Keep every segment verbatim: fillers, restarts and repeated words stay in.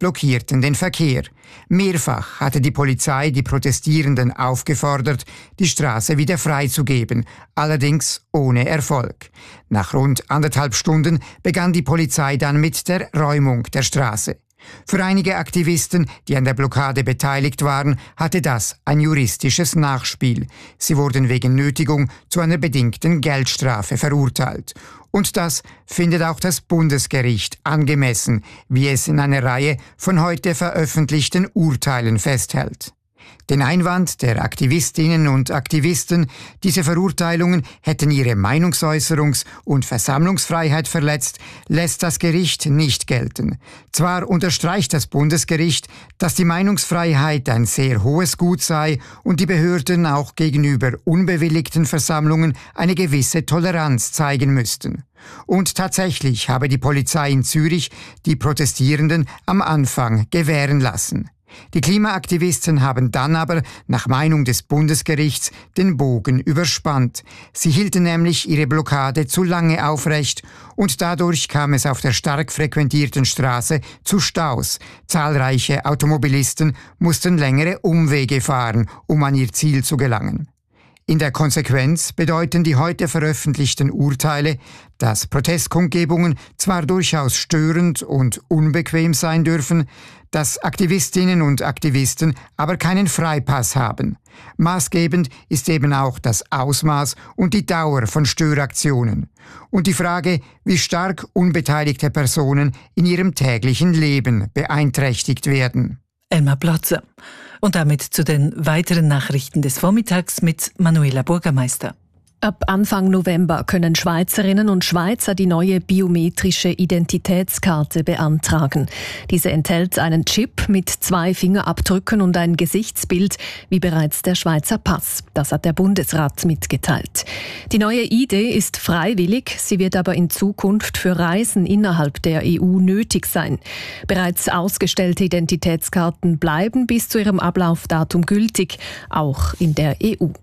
blockierten den Verkehr. Mehrfach hatte die Polizei die Protestierenden aufgefordert, die Straße wieder freizugeben, allerdings ohne Erfolg. Nach rund anderthalb Stunden begann die Polizei dann mit der Räumung der Straße. Für einige Aktivisten, die an der Blockade beteiligt waren, hatte das ein juristisches Nachspiel. Sie wurden wegen Nötigung zu einer bedingten Geldstrafe verurteilt. Und das findet auch das Bundesgericht angemessen, wie es in einer Reihe von heute veröffentlichten Urteilen festhält. Den Einwand der Aktivistinnen und Aktivisten, diese Verurteilungen hätten ihre Meinungsäußerungs- und Versammlungsfreiheit verletzt, lässt das Gericht nicht gelten. Zwar unterstreicht das Bundesgericht, dass die Meinungsfreiheit ein sehr hohes Gut sei und die Behörden auch gegenüber unbewilligten Versammlungen eine gewisse Toleranz zeigen müssten. Und tatsächlich habe die Polizei in Zürich die Protestierenden am Anfang gewähren lassen. Die Klimaaktivisten haben dann aber, nach Meinung des Bundesgerichts, den Bogen überspannt. Sie hielten nämlich ihre Blockade zu lange aufrecht und dadurch kam es auf der stark frequentierten Straße zu Staus. Zahlreiche Automobilisten mussten längere Umwege fahren, um an ihr Ziel zu gelangen. In der Konsequenz bedeuten die heute veröffentlichten Urteile, dass Protestkundgebungen zwar durchaus störend und unbequem sein dürfen, dass Aktivistinnen und Aktivisten aber keinen Freipass haben. Maßgebend ist eben auch das Ausmaß und die Dauer von Störaktionen. Und die Frage, wie stark unbeteiligte Personen in ihrem täglichen Leben beeinträchtigt werden. Elmar Plotzer. Und damit zu den weiteren Nachrichten des Vormittags mit Manuela Burgermeister. Ab Anfang November können Schweizerinnen und Schweizer die neue biometrische Identitätskarte beantragen. Diese enthält einen Chip mit zwei Fingerabdrücken und ein Gesichtsbild, wie bereits der Schweizer Pass. Das hat der Bundesrat mitgeteilt. Die neue I D ist freiwillig, sie wird aber in Zukunft für Reisen innerhalb der E U nötig sein. Bereits ausgestellte Identitätskarten bleiben bis zu ihrem Ablaufdatum gültig, auch in der E U.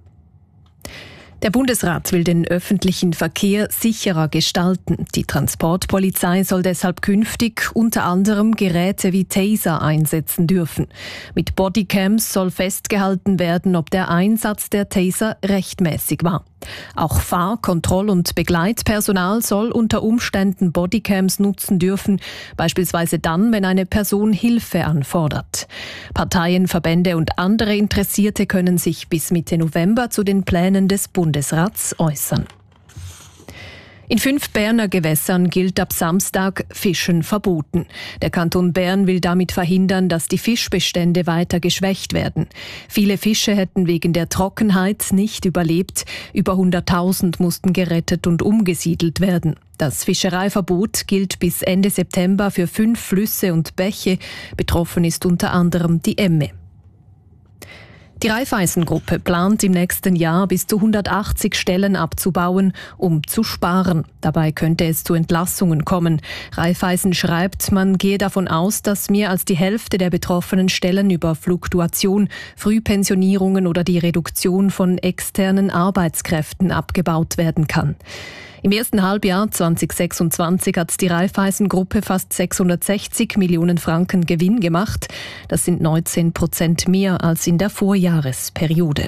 Der Bundesrat will den öffentlichen Verkehr sicherer gestalten. Die Transportpolizei soll deshalb künftig unter anderem Geräte wie Taser einsetzen dürfen. Mit Bodycams soll festgehalten werden, ob der Einsatz der Taser rechtmäßig war. Auch Fahr-, Kontroll- und Begleitpersonal soll unter Umständen Bodycams nutzen dürfen, beispielsweise dann, wenn eine Person Hilfe anfordert. Parteien, Verbände und andere Interessierte können sich bis Mitte November zu den Plänen des Bundesrats äußern. In fünf Berner Gewässern gilt ab Samstag Fischen verboten. Der Kanton Bern will damit verhindern, dass die Fischbestände weiter geschwächt werden. Viele Fische hätten wegen der Trockenheit nicht überlebt. Über hunderttausend mussten gerettet und umgesiedelt werden. Das Fischereiverbot gilt bis Ende September für fünf Flüsse und Bäche. Betroffen ist unter anderem die Emme. Die Raiffeisen-Gruppe plant im nächsten Jahr bis zu hundertachtzig Stellen abzubauen, um zu sparen. Dabei könnte es zu Entlassungen kommen. Raiffeisen schreibt, man gehe davon aus, dass mehr als die Hälfte der betroffenen Stellen über Fluktuation, Frühpensionierungen oder die Reduktion von externen Arbeitskräften abgebaut werden kann. Im ersten Halbjahr zwanzig sechsundzwanzig hat die Raiffeisen-Gruppe fast sechshundertsechzig Millionen Franken Gewinn gemacht. Das sind neunzehn Prozent mehr als in der Vorjahresperiode.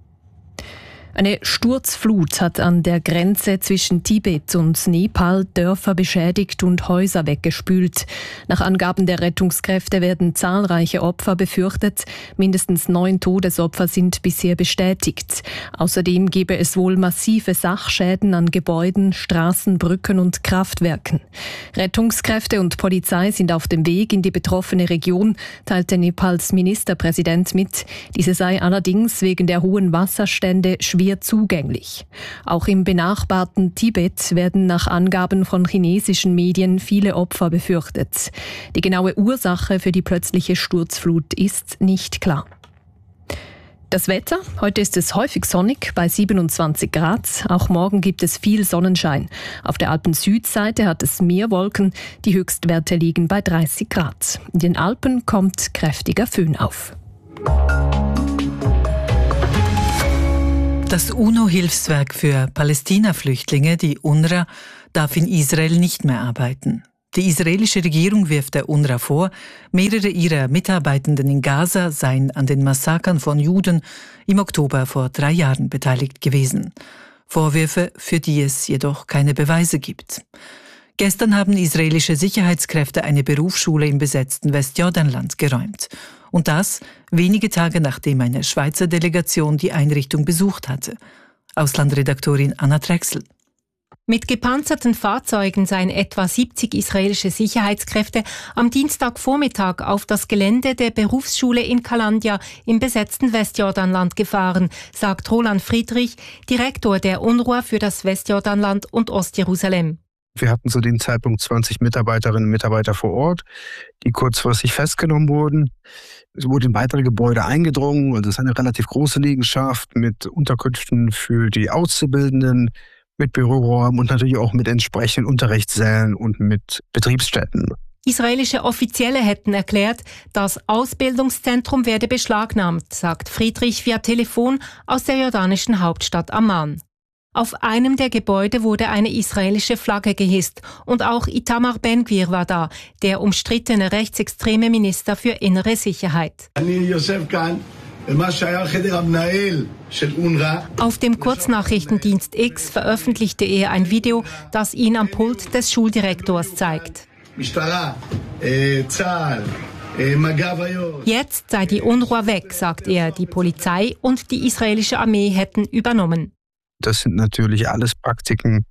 Eine Sturzflut hat an der Grenze zwischen Tibet und Nepal Dörfer beschädigt und Häuser weggespült. Nach Angaben der Rettungskräfte werden zahlreiche Opfer befürchtet. Mindestens neun Todesopfer sind bisher bestätigt. Außerdem gebe es wohl massive Sachschäden an Gebäuden, Straßen, Brücken und Kraftwerken. Rettungskräfte und Polizei sind auf dem Weg in die betroffene Region, teilte Nepals Ministerpräsident mit. Diese sei allerdings wegen der hohen Wasserstände schwer zugänglich. Auch im benachbarten Tibet werden nach Angaben von chinesischen Medien viele Opfer befürchtet. Die genaue Ursache für die plötzliche Sturzflut ist nicht klar. Das Wetter? Heute ist es häufig sonnig bei siebenundzwanzig Grad. Auch morgen gibt es viel Sonnenschein. Auf der Alpen-Südseite hat es mehr Wolken. Die Höchstwerte liegen bei dreißig Grad. In den Alpen kommt kräftiger Föhn auf. Das UNO-Hilfswerk für Palästina-Flüchtlinge, die UNRWA, darf in Israel nicht mehr arbeiten. Die israelische Regierung wirft der UNRWA vor, mehrere ihrer Mitarbeitenden in Gaza seien an den Massakern von Juden im Oktober vor drei Jahren beteiligt gewesen. Vorwürfe, für die es jedoch keine Beweise gibt. Gestern haben israelische Sicherheitskräfte eine Berufsschule im besetzten Westjordanland geräumt. Und das wenige Tage nachdem eine Schweizer Delegation die Einrichtung besucht hatte. Auslandredaktorin Anna Drechsel. Mit gepanzerten Fahrzeugen seien etwa siebzig israelische Sicherheitskräfte am Dienstagvormittag auf das Gelände der Berufsschule in Kalandia im besetzten Westjordanland gefahren, sagt Roland Friedrich, Direktor der UNRWA für das Westjordanland und Ostjerusalem. Wir hatten zu dem Zeitpunkt zwanzig Mitarbeiterinnen und Mitarbeiter vor Ort, die kurzfristig festgenommen wurden. Es wurde in weitere Gebäude eingedrungen und es ist eine relativ große Liegenschaft mit Unterkünften für die Auszubildenden, mit Büroräumen und natürlich auch mit entsprechenden Unterrichtssälen und mit Betriebsstätten. Israelische Offizielle hätten erklärt, das Ausbildungszentrum werde beschlagnahmt, sagt Friedrich via Telefon aus der jordanischen Hauptstadt Amman. Auf einem der Gebäude wurde eine israelische Flagge gehisst und auch Itamar Ben-Gvir war da, der umstrittene rechtsextreme Minister für innere Sicherheit. Auf dem Kurznachrichtendienst X veröffentlichte er ein Video, das ihn am Pult des Schuldirektors zeigt. Jetzt sei die UNRWA weg, sagt er. Die Polizei und die israelische Armee hätten übernommen. Das sind natürlich alles Praktiken,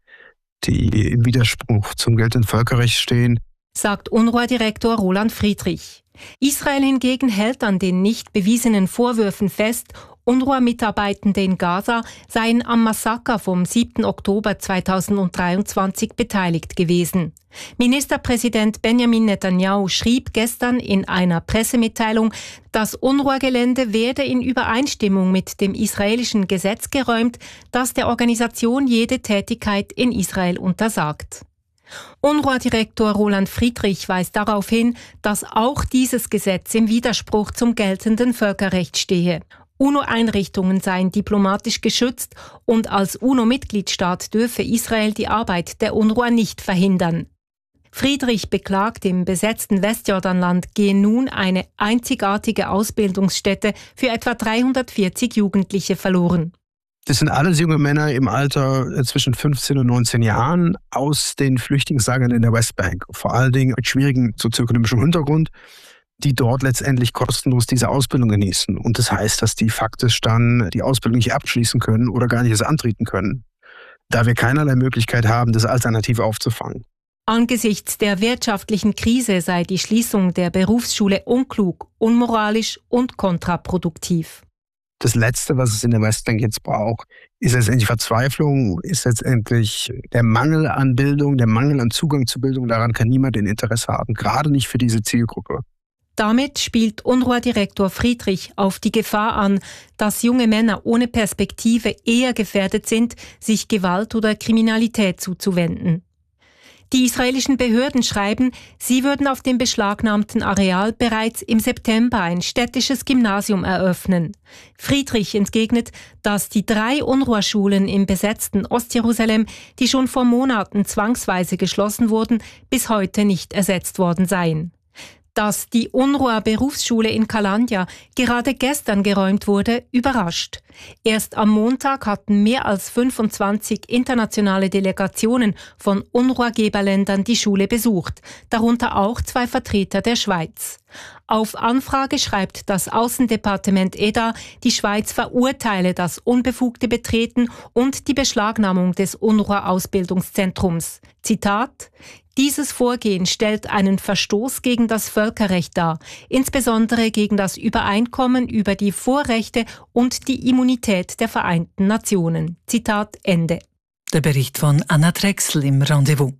die im Widerspruch zum geltenden Völkerrecht stehen, sagt UNRWA-Direktor Roland Friedrich. Israel hingegen hält an den nicht bewiesenen Vorwürfen fest, UNRWA-Mitarbeitende in Gaza seien am Massaker vom siebten Oktober zweitausenddreiundzwanzig beteiligt gewesen. Ministerpräsident Benjamin Netanyahu schrieb gestern in einer Pressemitteilung, das UNRWA-Gelände werde in Übereinstimmung mit dem israelischen Gesetz geräumt, das der Organisation jede Tätigkeit in Israel untersagt. UNRWA-Direktor Roland Friedrich weist darauf hin, dass auch dieses Gesetz im Widerspruch zum geltenden Völkerrecht stehe. UNO-Einrichtungen seien diplomatisch geschützt und als UNO-Mitgliedstaat dürfe Israel die Arbeit der UNRWA nicht verhindern. Friedrich beklagt, im besetzten Westjordanland gehe nun eine einzigartige Ausbildungsstätte für etwa dreihundertvierzig Jugendliche verloren. Das sind alles junge Männer im Alter zwischen fünfzehn und neunzehn Jahren aus den Flüchtlingslagern in der Westbank. Vor allen Dingen mit schwierigem sozioökonomischem Hintergrund, die dort letztendlich kostenlos diese Ausbildung genießen. Und das heißt, dass die faktisch dann die Ausbildung nicht abschließen können oder gar nicht erst antreten können, da wir keinerlei Möglichkeit haben, das alternativ aufzufangen. Angesichts der wirtschaftlichen Krise sei die Schließung der Berufsschule unklug, unmoralisch und kontraproduktiv. Das Letzte, was es in der Westbank jetzt braucht, ist letztendlich Verzweiflung, ist letztendlich der Mangel an Bildung, der Mangel an Zugang zu Bildung. Daran kann niemand ein Interesse haben, gerade nicht für diese Zielgruppe. Damit spielt UNRWA-Direktor Friedrich auf die Gefahr an, dass junge Männer ohne Perspektive eher gefährdet sind, sich Gewalt oder Kriminalität zuzuwenden. Die israelischen Behörden schreiben, sie würden auf dem beschlagnahmten Areal bereits im September ein städtisches Gymnasium eröffnen. Friedrich entgegnet, dass die drei UNRWA-Schulen im besetzten Ostjerusalem, die schon vor Monaten zwangsweise geschlossen wurden, bis heute nicht ersetzt worden seien. Dass die UNRWA-Berufsschule in Kalandia gerade gestern geräumt wurde, überrascht. Erst am Montag hatten mehr als fünfundzwanzig internationale Delegationen von UNRWA-Geberländern die Schule besucht, darunter auch zwei Vertreter der Schweiz. Auf Anfrage schreibt das Außendepartement E D A, die Schweiz verurteile das unbefugte Betreten und die Beschlagnahmung des UNRWA-Ausbildungszentrums. Zitat: Dieses Vorgehen stellt einen Verstoß gegen das Völkerrecht dar, insbesondere gegen das Übereinkommen über die Vorrechte und die Immunität der Vereinten Nationen. Zitat Ende. Der Bericht von Anna Drechsel im Rendezvous.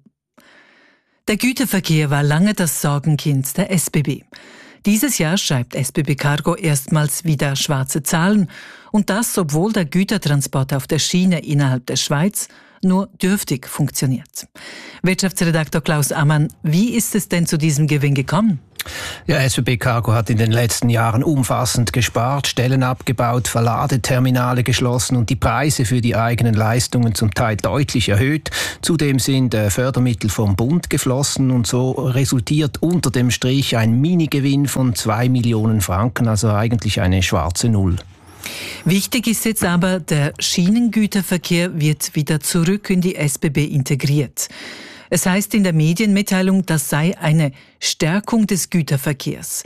Der Güterverkehr war lange das Sorgenkind der S B B. Dieses Jahr schreibt S B B Cargo erstmals wieder schwarze Zahlen. Und das, obwohl der Gütertransport auf der Schiene innerhalb der Schweiz nur dürftig funktioniert. Wirtschaftsredaktor Klaus Ammann, wie ist es denn zu diesem Gewinn gekommen? Ja, S B B Cargo hat in den letzten Jahren umfassend gespart, Stellen abgebaut, Verladeterminale geschlossen und die Preise für die eigenen Leistungen zum Teil deutlich erhöht. Zudem sind äh, Fördermittel vom Bund geflossen und so resultiert unter dem Strich ein Minigewinn von zwei Millionen Franken, also eigentlich eine schwarze Null. Wichtig ist jetzt aber, der Schienengüterverkehr wird wieder zurück in die S B B integriert. Es heißt in der Medienmitteilung, das sei eine Stärkung des Güterverkehrs.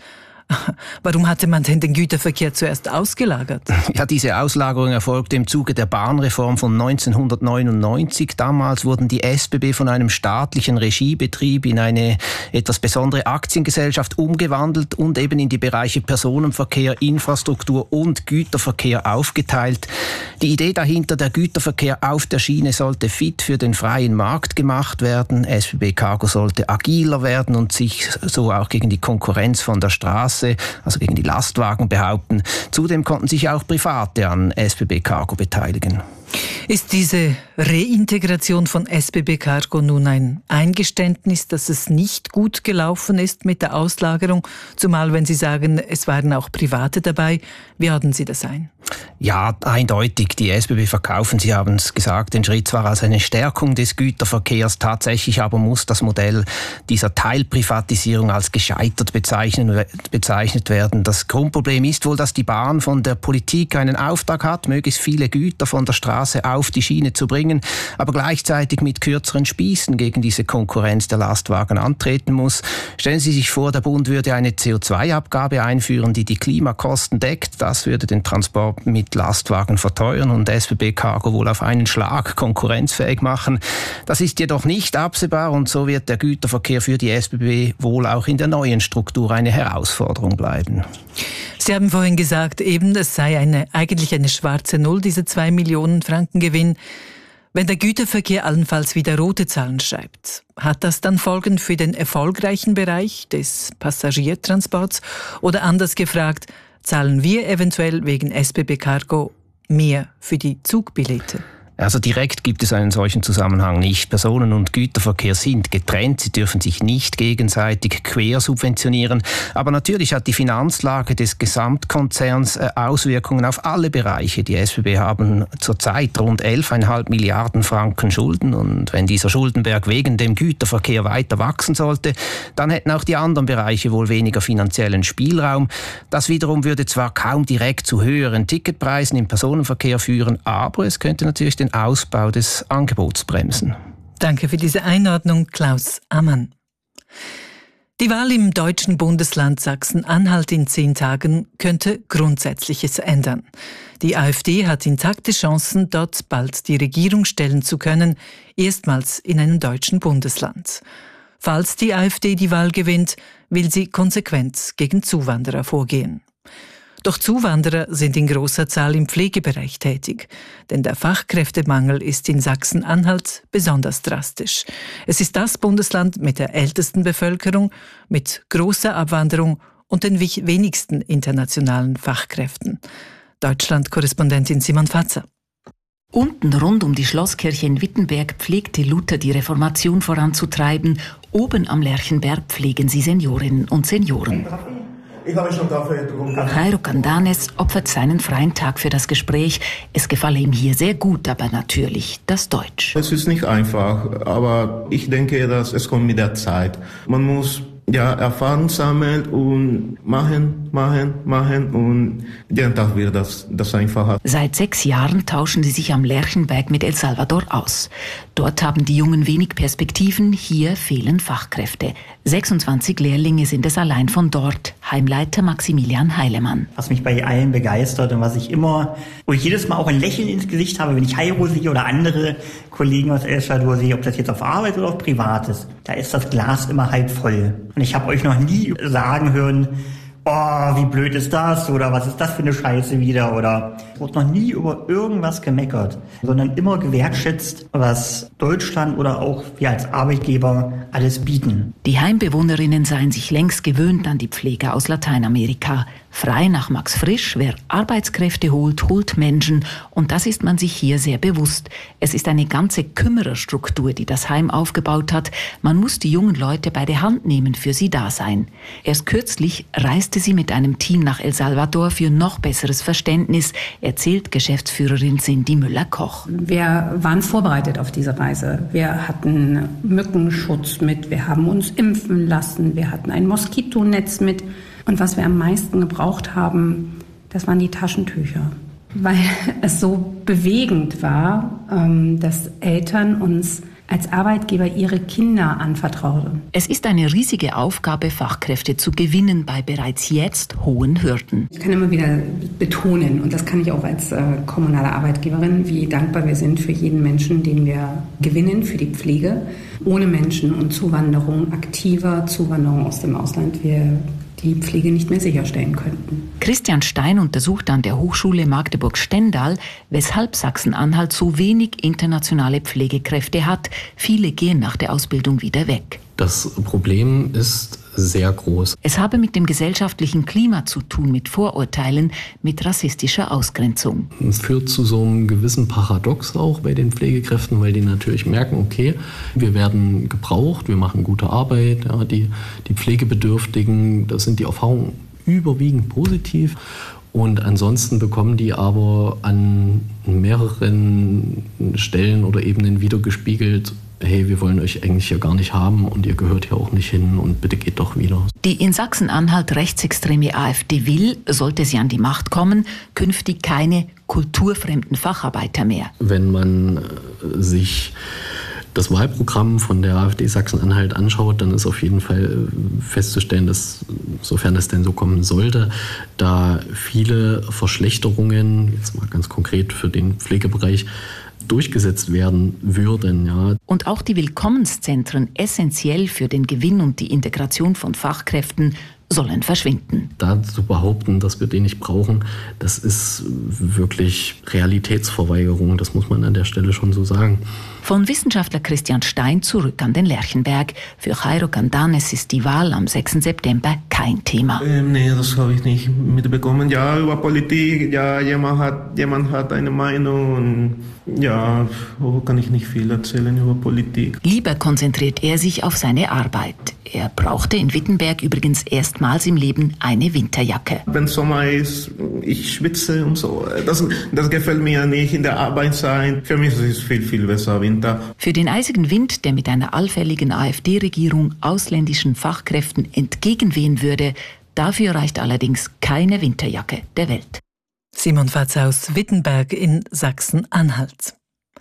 Warum hatte man denn den Güterverkehr zuerst ausgelagert? Ja, diese Auslagerung erfolgte im Zuge der Bahnreform von neunzehnhundertneunundneunzig. Damals wurden die S B B von einem staatlichen Regiebetrieb in eine etwas besondere Aktiengesellschaft umgewandelt und eben in die Bereiche Personenverkehr, Infrastruktur und Güterverkehr aufgeteilt. Die Idee dahinter, der Güterverkehr auf der Schiene sollte fit für den freien Markt gemacht werden. S B B Cargo sollte agiler werden und sich so auch gegen die Konkurrenz von der Straße, also gegen die Lastwagen, behaupten. Zudem konnten sich auch Private an S B B Cargo beteiligen. Ist diese Reintegration von S B B Cargo nun ein Eingeständnis, dass es nicht gut gelaufen ist mit der Auslagerung? Zumal, wenn Sie sagen, es waren auch Private dabei. Wie ordnen Sie das ein? Ja, eindeutig. Die S B B verkaufen, Sie haben es gesagt, den Schritt zwar als eine Stärkung des Güterverkehrs, tatsächlich aber muss das Modell dieser Teilprivatisierung als gescheitert bezeichnen, bezeichnet werden. Das Grundproblem ist wohl, dass die Bahn von der Politik einen Auftrag hat, möglichst viele Güter von der Straße auf die Schiene zu bringen, aber gleichzeitig mit kürzeren Spießen gegen diese Konkurrenz der Lastwagen antreten muss. Stellen Sie sich vor, der Bund würde eine C O zwei Abgabe einführen, die die Klimakosten deckt. Das würde den Transport mit Lastwagen verteuern und S B B Cargo wohl auf einen Schlag konkurrenzfähig machen. Das ist jedoch nicht absehbar und so wird der Güterverkehr für die S B B wohl auch in der neuen Struktur eine Herausforderung bleiben. Sie haben vorhin gesagt, eben, es sei eine, eigentlich eine schwarze Null, diese zwei Millionen Franken Gewinn. Wenn der Güterverkehr allenfalls wieder rote Zahlen schreibt, hat das dann Folgen für den erfolgreichen Bereich des Passagiertransports? Oder anders gefragt, zahlen wir eventuell wegen S B B Cargo mehr für die Zugbillette? Also direkt gibt es einen solchen Zusammenhang nicht. Personen- und Güterverkehr sind getrennt, sie dürfen sich nicht gegenseitig quersubventionieren. Aber natürlich hat die Finanzlage des Gesamtkonzerns Auswirkungen auf alle Bereiche. Die S B B haben zurzeit rund elf Komma fünf Milliarden Franken Schulden und wenn dieser Schuldenberg wegen dem Güterverkehr weiter wachsen sollte, dann hätten auch die anderen Bereiche wohl weniger finanziellen Spielraum. Das wiederum würde zwar kaum direkt zu höheren Ticketpreisen im Personenverkehr führen, aber es könnte natürlich den Ausbau des Angebots bremsen. Danke für diese Einordnung, Klaus Ammann. Die Wahl im deutschen Bundesland Sachsen-Anhalt in zehn Tagen könnte Grundsätzliches ändern. Die AfD hat intakte Chancen, dort bald die Regierung stellen zu können, erstmals in einem deutschen Bundesland. Falls die AfD die Wahl gewinnt, will sie konsequent gegen Zuwanderer vorgehen. Doch Zuwanderer sind in großer Zahl im Pflegebereich tätig, denn der Fachkräftemangel ist in Sachsen-Anhalt besonders drastisch. Es ist das Bundesland mit der ältesten Bevölkerung, mit großer Abwanderung und den wenigsten internationalen Fachkräften. Deutschland-Korrespondentin Simon Fatzer. Unten rund um die Schlosskirche in Wittenberg pflegte Luther die Reformation voranzutreiben. Oben am Lerchenberg pflegen sie Seniorinnen und Senioren. Ich habe schon Kaffee getrunken. Jairo Candanes opfert seinen freien Tag für das Gespräch. Es gefalle ihm hier sehr gut, aber natürlich das Deutsch. Es ist nicht einfach, aber ich denke, dass es kommt mit der Zeit. Man muss ja Erfahrung sammeln und machen, machen, machen und jeden Tag wird das, das einfacher. Seit sechs Jahren tauschen sie sich am Lerchenberg mit El Salvador aus. Dort haben die Jungen wenig Perspektiven, hier fehlen Fachkräfte. sechsundzwanzig Lehrlinge sind es allein von dort. Heimleiter Maximilian Heilemann. Was mich bei allen begeistert und was ich immer, wo ich jedes Mal auch ein Lächeln ins Gesicht habe, wenn ich Jairo sehe oder andere Kollegen aus El Salvador sehe, ob das jetzt auf Arbeit oder auf Privat ist, da ist das Glas immer halb voll. Und ich habe euch noch nie sagen hören, oh, wie blöd ist das oder was ist das für eine Scheiße wieder oder es wurde noch nie über irgendwas gemeckert, sondern immer gewertschätzt, was Deutschland oder auch wir als Arbeitgeber alles bieten. Die Heimbewohnerinnen seien sich längst gewöhnt an die Pflege aus Lateinamerika. Frei nach Max Frisch, wer Arbeitskräfte holt, holt Menschen. Und das ist man sich hier sehr bewusst. Es ist eine ganze Kümmererstruktur, die das Heim aufgebaut hat. Man muss die jungen Leute bei der Hand nehmen, für sie da sein. Erst kürzlich reiste sie mit einem Team nach El Salvador für noch besseres Verständnis, erzählt Geschäftsführerin Cindy Müller-Koch. Wir waren vorbereitet auf diese Reise. Wir hatten Mückenschutz mit, wir haben uns impfen lassen, wir hatten ein Moskitonetz mit. Und was wir am meisten gebraucht haben, das waren die Taschentücher. Weil es so bewegend war, dass Eltern uns als Arbeitgeber ihre Kinder anvertrauten. Es ist eine riesige Aufgabe, Fachkräfte zu gewinnen bei bereits jetzt hohen Hürden. Ich kann immer wieder betonen, und das kann ich auch als äh, kommunale Arbeitgeberin, wie dankbar wir sind für jeden Menschen, den wir gewinnen, für die Pflege. Ohne Menschen und Zuwanderung, aktiver Zuwanderung aus dem Ausland, wir die Pflege nicht mehr sicherstellen könnten. Christian Stein untersucht an der Hochschule Magdeburg-Stendal, weshalb Sachsen-Anhalt so wenig internationale Pflegekräfte hat. Viele gehen nach der Ausbildung wieder weg. Das Problem ist sehr groß. Es habe mit dem gesellschaftlichen Klima zu tun, mit Vorurteilen, mit rassistischer Ausgrenzung. Es führt zu so einem gewissen Paradox auch bei den Pflegekräften, weil die natürlich merken, okay, wir werden gebraucht, wir machen gute Arbeit, ja, die, die Pflegebedürftigen, das sind die Erfahrungen überwiegend positiv. Und ansonsten bekommen die aber an mehreren Stellen oder Ebenen wiedergespiegelt, hey, wir wollen euch eigentlich ja gar nicht haben und ihr gehört hier auch nicht hin und bitte geht doch wieder. Die in Sachsen-Anhalt rechtsextreme AfD will, sollte sie an die Macht kommen, künftig keine kulturfremden Facharbeiter mehr. Wenn man sich das Wahlprogramm von der AfD Sachsen-Anhalt anschaut, dann ist auf jeden Fall festzustellen, dass, sofern es denn so kommen sollte, da viele Verschlechterungen, jetzt mal ganz konkret für den Pflegebereich, durchgesetzt werden würden. Ja. Und auch die Willkommenszentren, essentiell für den Gewinn und die Integration von Fachkräften, sollen verschwinden. Da zu behaupten, dass wir den nicht brauchen, das ist wirklich Realitätsverweigerung, das muss man an der Stelle schon so sagen. Von Wissenschaftler Christian Stein zurück an den Lerchenberg. Für Jairo Candanes ist die Wahl am sechsten September kein Thema. Ähm, nee, das habe ich nicht mitbekommen. Ja, über Politik, ja, jemand hat, jemand hat eine Meinung und ja, kann ich nicht viel erzählen über Politik. Lieber konzentriert er sich auf seine Arbeit. Er brauchte in Wittenberg übrigens erstmals im Leben eine Winterjacke. Wenn Sommer ist, ich schwitze und so. Das, das gefällt mir nicht in der Arbeit sein. Für mich ist es viel, viel besser Winter. Für den eisigen Wind, der mit einer allfälligen AfD-Regierung ausländischen Fachkräften entgegenwehen würde, dafür reicht allerdings keine Winterjacke der Welt. Simon Fatz aus Wittenberg in Sachsen-Anhalt.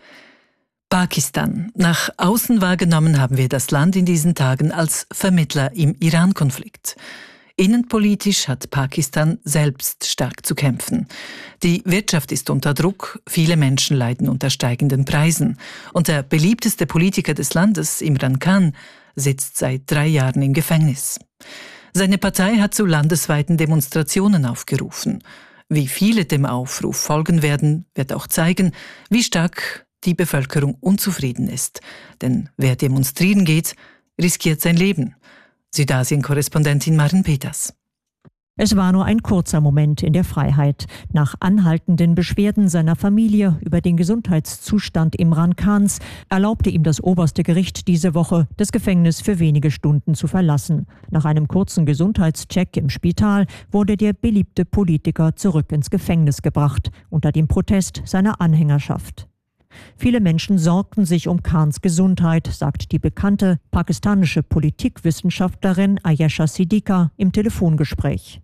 Pakistan. Nach außen wahrgenommen haben wir das Land in diesen Tagen als Vermittler im Iran-Konflikt. Innenpolitisch hat Pakistan selbst stark zu kämpfen. Die Wirtschaft ist unter Druck, viele Menschen leiden unter steigenden Preisen. Und der beliebteste Politiker des Landes, Imran Khan, sitzt seit drei Jahren im Gefängnis. Seine Partei hat zu landesweiten Demonstrationen aufgerufen. Wie viele dem Aufruf folgen werden, wird auch zeigen, wie stark die Bevölkerung unzufrieden ist. Denn wer demonstrieren geht, riskiert sein Leben. Südasien-Korrespondentin Maren Peters. Es war nur ein kurzer Moment in der Freiheit. Nach anhaltenden Beschwerden seiner Familie über den Gesundheitszustand Imran Khans erlaubte ihm das oberste Gericht diese Woche, das Gefängnis für wenige Stunden zu verlassen. Nach einem kurzen Gesundheitscheck im Spital wurde der beliebte Politiker zurück ins Gefängnis gebracht, unter dem Protest seiner Anhängerschaft. Viele Menschen sorgten sich um Khans Gesundheit, sagt die bekannte pakistanische Politikwissenschaftlerin Ayesha Siddiqa im Telefongespräch.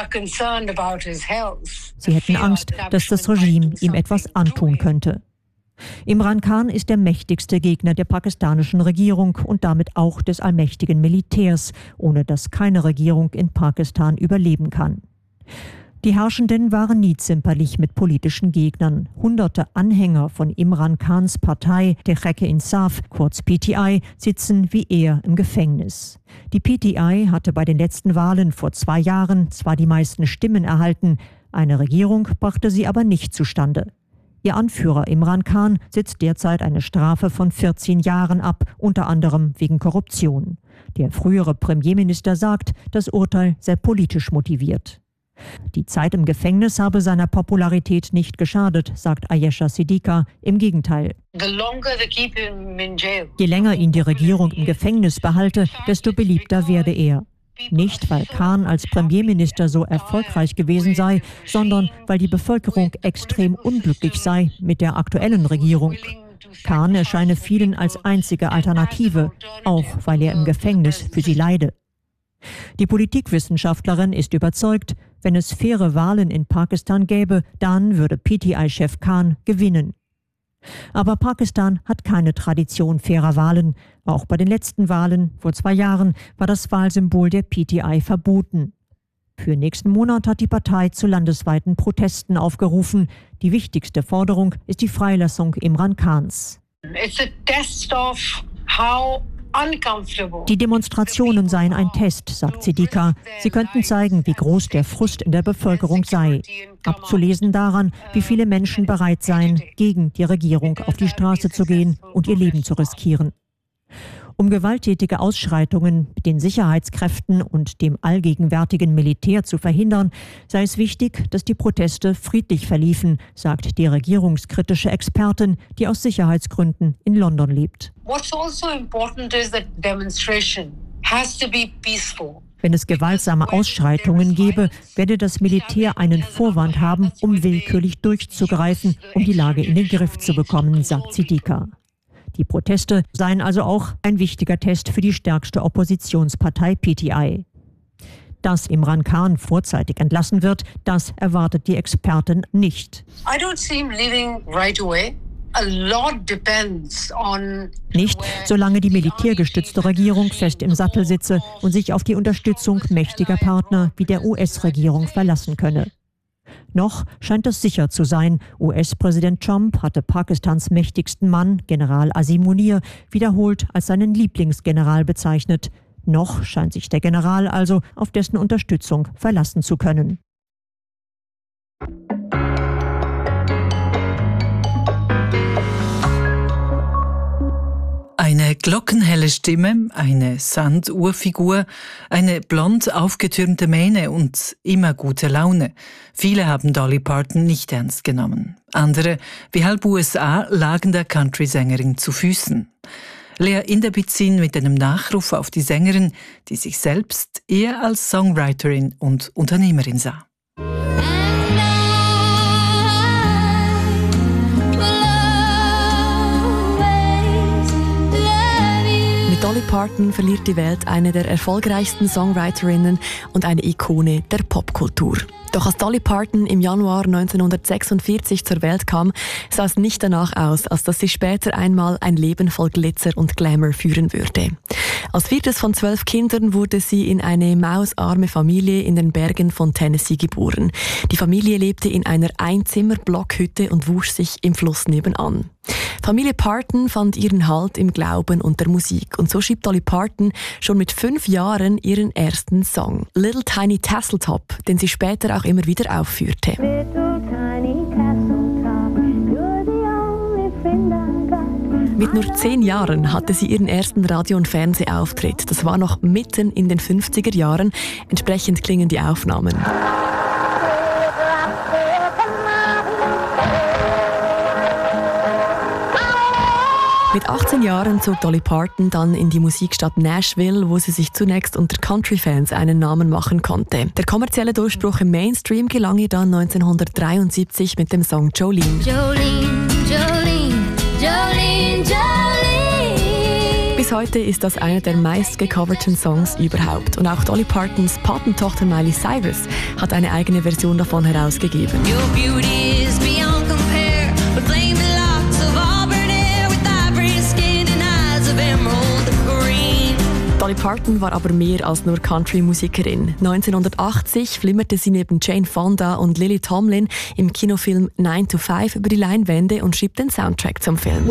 Sie hätten Angst, dass das Regime ihm etwas antun könnte. Imran Khan ist der mächtigste Gegner der pakistanischen Regierung und damit auch des allmächtigen Militärs, ohne das keine Regierung in Pakistan überleben kann. Die Herrschenden waren nie zimperlich mit politischen Gegnern. Hunderte Anhänger von Imran Khans Partei, Tehreek-e-Insaf, kurz P T I, sitzen wie er im Gefängnis. Die P T I hatte bei den letzten Wahlen vor zwei Jahren zwar die meisten Stimmen erhalten, eine Regierung brachte sie aber nicht zustande. Ihr Anführer Imran Khan sitzt derzeit eine Strafe von vierzehn Jahren ab, unter anderem wegen Korruption. Der frühere Premierminister sagt, das Urteil sei politisch motiviert. Die Zeit im Gefängnis habe seiner Popularität nicht geschadet, sagt Ayesha Siddiqa. Im Gegenteil. Je länger ihn die Regierung im Gefängnis behalte, desto beliebter werde er. Nicht, weil Khan als Premierminister so erfolgreich gewesen sei, sondern weil die Bevölkerung extrem unglücklich sei mit der aktuellen Regierung. Khan erscheine vielen als einzige Alternative, auch weil er im Gefängnis für sie leide. Die Politikwissenschaftlerin ist überzeugt, wenn es faire Wahlen in Pakistan gäbe, dann würde P T I-Chef Khan gewinnen. Aber Pakistan hat keine Tradition fairer Wahlen. Auch bei den letzten Wahlen vor zwei Jahren war das Wahlsymbol der P T I verboten. Für nächsten Monat hat die Partei zu landesweiten Protesten aufgerufen. Die wichtigste Forderung ist die Freilassung Imran Khans. It's a test of how Die Demonstrationen seien ein Test, sagt Siddiqa. Sie könnten zeigen, wie groß der Frust in der Bevölkerung sei. Abzulesen daran, wie viele Menschen bereit seien, gegen die Regierung auf die Straße zu gehen und ihr Leben zu riskieren. Um gewalttätige Ausschreitungen mit den Sicherheitskräften und dem allgegenwärtigen Militär zu verhindern, sei es wichtig, dass die Proteste friedlich verliefen, sagt die regierungskritische Expertin, die aus Sicherheitsgründen in London lebt. What's also important is that demonstration has to be peaceful. Wenn es gewaltsame Ausschreitungen gäbe, werde das Militär einen Vorwand haben, um willkürlich durchzugreifen, um die Lage in den Griff zu bekommen, sagt Siddiqa. Die Proteste seien also auch ein wichtiger Test für die stärkste Oppositionspartei P T I. Dass Imran Khan vorzeitig entlassen wird, das erwartet die Expertin nicht. I don't see him leaving right away. A lot depends on Nicht, solange die militärgestützte Regierung fest im Sattel sitze und sich auf die Unterstützung mächtiger Partner wie der U S-Regierung verlassen könne. Noch scheint es sicher zu sein. U S-Präsident Trump hatte Pakistans mächtigsten Mann, General Asim Munir, wiederholt als seinen Lieblingsgeneral bezeichnet. Noch scheint sich der General also auf dessen Unterstützung verlassen zu können. Eine glockenhelle Stimme, eine Sanduhrfigur, eine blond aufgetürmte Mähne und immer gute Laune. Viele haben Dolly Parton nicht ernst genommen. Andere, wie halb U S A, lagen der Country-Sängerin zu Füßen. Lea Inderbizin mit einem Nachruf auf die Sängerin, die sich selbst eher als Songwriterin und Unternehmerin sah. Dolly Parton verliert die Welt eine der erfolgreichsten Songwriterinnen und eine Ikone der Popkultur. Doch als Dolly Parton im Januar neunzehnhundertsechsundvierzig zur Welt kam, sah es nicht danach aus, als dass sie später einmal ein Leben voll Glitzer und Glamour führen würde. Als viertes von zwölf Kindern wurde sie in eine mausarme Familie in den Bergen von Tennessee geboren. Die Familie lebte in einer Einzimmer-Blockhütte und wusch sich im Fluss nebenan. Familie Parton fand ihren Halt im Glauben und der Musik und so schrieb Dolly Parton schon mit fünf Jahren ihren ersten Song, Little Tiny Tasseltop, den sie später auch immer wieder aufführte. Mit nur zehn Jahren hatte sie ihren ersten Radio- und Fernsehauftritt. Das war noch mitten in den fünfziger Jahren. Entsprechend klingen die Aufnahmen. Mit achtzehn Jahren zog Dolly Parton dann in die Musikstadt Nashville, wo sie sich zunächst unter Country-Fans einen Namen machen konnte. Der kommerzielle Durchbruch im Mainstream gelang ihr dann neunzehnhundertdreiundsiebzig mit dem Song Jolene. Jolene, Jolene, Jolene, Jolene. Bis heute ist das einer der meistgecoverten Songs überhaupt. Und auch Dolly Partons Patentochter Miley Cyrus hat eine eigene Version davon herausgegeben. Your beauty is beyond compare, but blame the locks of auburn hair with ivory skin and eyes of emerald green. Dolly Parton war aber mehr als nur Country-Musikerin. neunzehnhundertachtzig flimmerte sie neben Jane Fonda und Lily Tomlin im Kinofilm nine to five über die Leinwände und schrieb den Soundtrack zum Film.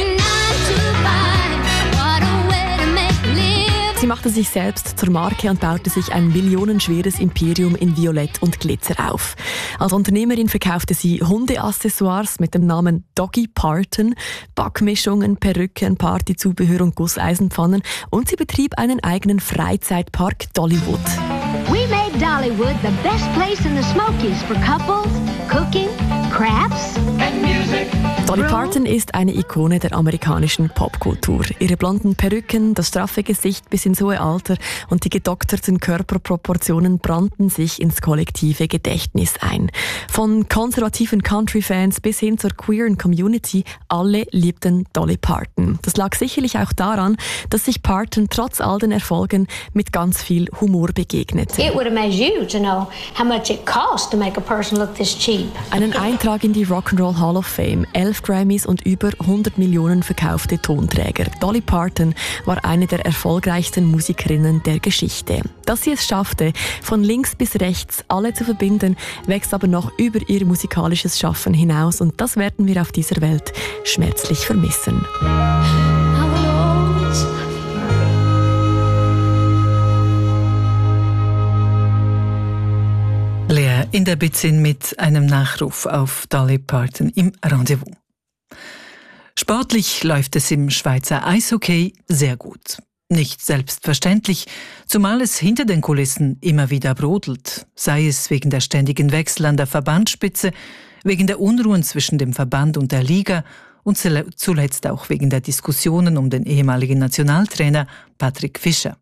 Sie machte sich selbst zur Marke und baute sich ein millionenschweres Imperium in Violett und Glitzer auf. Als Unternehmerin verkaufte sie Hundeaccessoires mit dem Namen Doggy Parton, Backmischungen, Perücken, Partyzubehör und Gusseisenpfannen und sie betrieb einen eigenen Freizeitpark Dollywood. We made Dollywood, the best place in the Smokies for couples, cooking, crafts and music. Dolly Parton ist eine Ikone der amerikanischen Popkultur. Ihre blonden Perücken, das straffe Gesicht bis ins hohe Alter und die gedokterten Körperproportionen brannten sich ins kollektive Gedächtnis ein. Von konservativen Country-Fans bis hin zur queeren Community, alle liebten Dolly Parton. Das lag sicherlich auch daran, dass sich Parton trotz all den Erfolgen mit ganz viel Humor begegnete. It would amaze you to know how much it costs to make a person look this cheap. Einen Eintrag in die Rock'n'Roll Hall of Fame, elf Grammys und über hundert Millionen verkaufte Tonträger. Dolly Parton war eine der erfolgreichsten Musikerinnen der Geschichte. Dass sie es schaffte, von links bis rechts alle zu verbinden, wächst aber noch über ihr musikalisches Schaffen hinaus und das werden wir auf dieser Welt schmerzlich vermissen. Lea in der Bitzin mit einem Nachruf auf Dolly Parton im Rendezvous. Sportlich läuft es im Schweizer Eishockey sehr gut. Nicht selbstverständlich, zumal es hinter den Kulissen immer wieder brodelt, sei es wegen der ständigen Wechsel an der Verbandsspitze, wegen der Unruhen zwischen dem Verband und der Liga und zuletzt auch wegen der Diskussionen um den ehemaligen Nationaltrainer Patrick Fischer.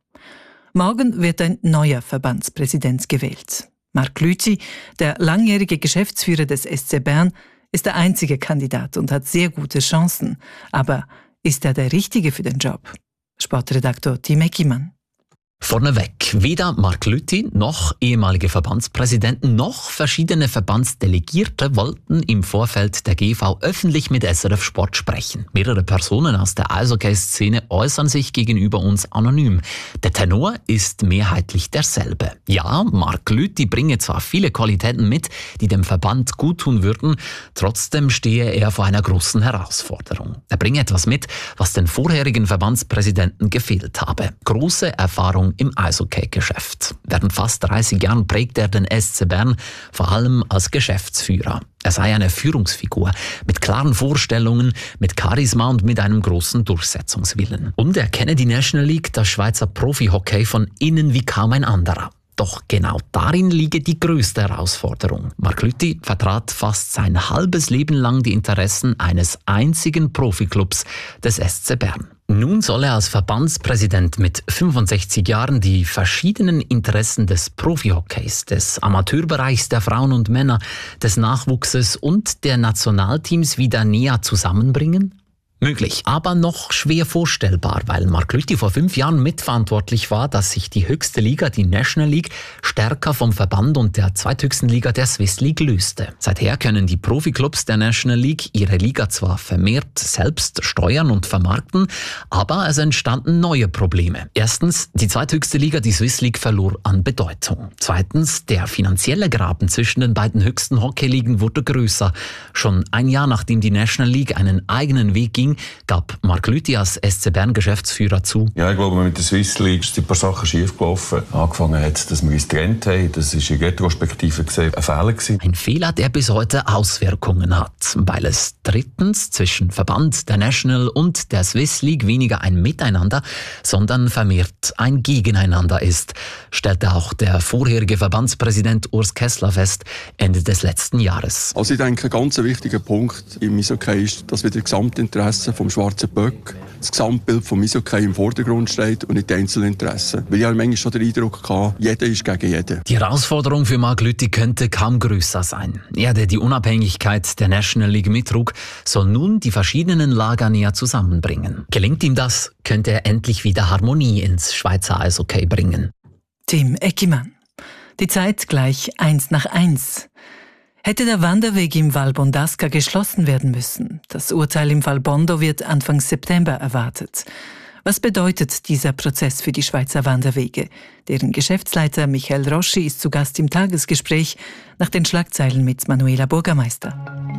Morgen wird ein neuer Verbandspräsident gewählt. Marc Lüthi, der langjährige Geschäftsführer des S C Bern, ist der einzige Kandidat und hat sehr gute Chancen. Aber ist er der Richtige für den Job? Sportredaktor Tim Eckimann. Vorneweg, weder Marc Lüthi noch ehemalige Verbandspräsidenten noch verschiedene Verbandsdelegierte wollten im Vorfeld der G V öffentlich mit S R F Sport sprechen. Mehrere Personen aus der Eishockey-Szene äußern sich gegenüber uns anonym. Der Tenor ist mehrheitlich derselbe. Ja, Marc Lüthi bringe zwar viele Qualitäten mit, die dem Verband guttun würden, trotzdem stehe er vor einer großen Herausforderung. Er bringe etwas mit, was den vorherigen Verbandspräsidenten gefehlt habe. Große Erfahrung im Eishockey-Geschäft. Während fast dreißig Jahren prägt er den S C Bern, vor allem als Geschäftsführer. Er sei eine Führungsfigur mit klaren Vorstellungen, mit Charisma und mit einem großen Durchsetzungswillen. Und er kenne die National League, das Schweizer Profi-Hockey, von innen wie kaum ein anderer. Doch genau darin liege die größte Herausforderung. Marc Lüthi vertrat fast sein halbes Leben lang die Interessen eines einzigen Profiklubs, des S C Bern. Nun soll er als Verbandspräsident mit fünfundsechzig Jahren die verschiedenen Interessen des Profihockeys, des Amateurbereichs der Frauen und Männer, des Nachwuchses und der Nationalteams wieder näher zusammenbringen? Möglich, aber noch schwer vorstellbar, weil Marc Lüthi vor fünf Jahren mitverantwortlich war, dass sich die höchste Liga, die National League, stärker vom Verband und der zweithöchsten Liga, der Swiss League, löste. Seither können die Profiklubs der National League ihre Liga zwar vermehrt selbst steuern und vermarkten, aber es entstanden neue Probleme. Erstens, die zweithöchste Liga, die Swiss League, verlor an Bedeutung. Zweitens, der finanzielle Graben zwischen den beiden höchsten Hockeyligen wurde größer. Schon ein Jahr nachdem die National League einen eigenen Weg ging, gab Marc Lüthi als S C Bern Geschäftsführer zu. Ja, ich glaube, mit der Swiss League sind ein paar Sachen schiefgelaufen. Angefangen hat, dass wir uns getrennt haben. Das war in Retrospektive gesehen ein Fehler gewesen. Ein Fehler, der bis heute Auswirkungen hat, weil es drittens zwischen Verband, der National und der Swiss League weniger ein Miteinander, sondern vermehrt ein Gegeneinander ist, stellte auch der vorherige Verbandspräsident Urs Kessler fest, Ende des letzten Jahres. Also ich denke, ein ganz wichtiger Punkt im Eishockey ist, dass wir das Gesamtinteresse vom schwarzen Böck, das Gesamtbild vom Eishockey im Vordergrund steht und nicht die Einzelinteressen. Weil ich habe manchmal schon den Eindruck hatte, jeder ist gegen jeden. Die Herausforderung für Marc Lüthi könnte kaum größer sein. Er, der die Unabhängigkeit der National League mittrug, soll nun die verschiedenen Lager näher zusammenbringen. Gelingt ihm das, könnte er endlich wieder Harmonie ins Schweizer Eishockey bringen. Tim Eckimann. Die Zeit gleich eins nach eins. Hätte der Wanderweg im Val Bondasca geschlossen werden müssen. Das Urteil im Fall Bondo wird Anfang September erwartet. Was bedeutet dieser Prozess für die Schweizer Wanderwege? Deren Geschäftsleiter Michael Roschi ist zu Gast im Tagesgespräch nach den Schlagzeilen mit Manuela Burgermeister.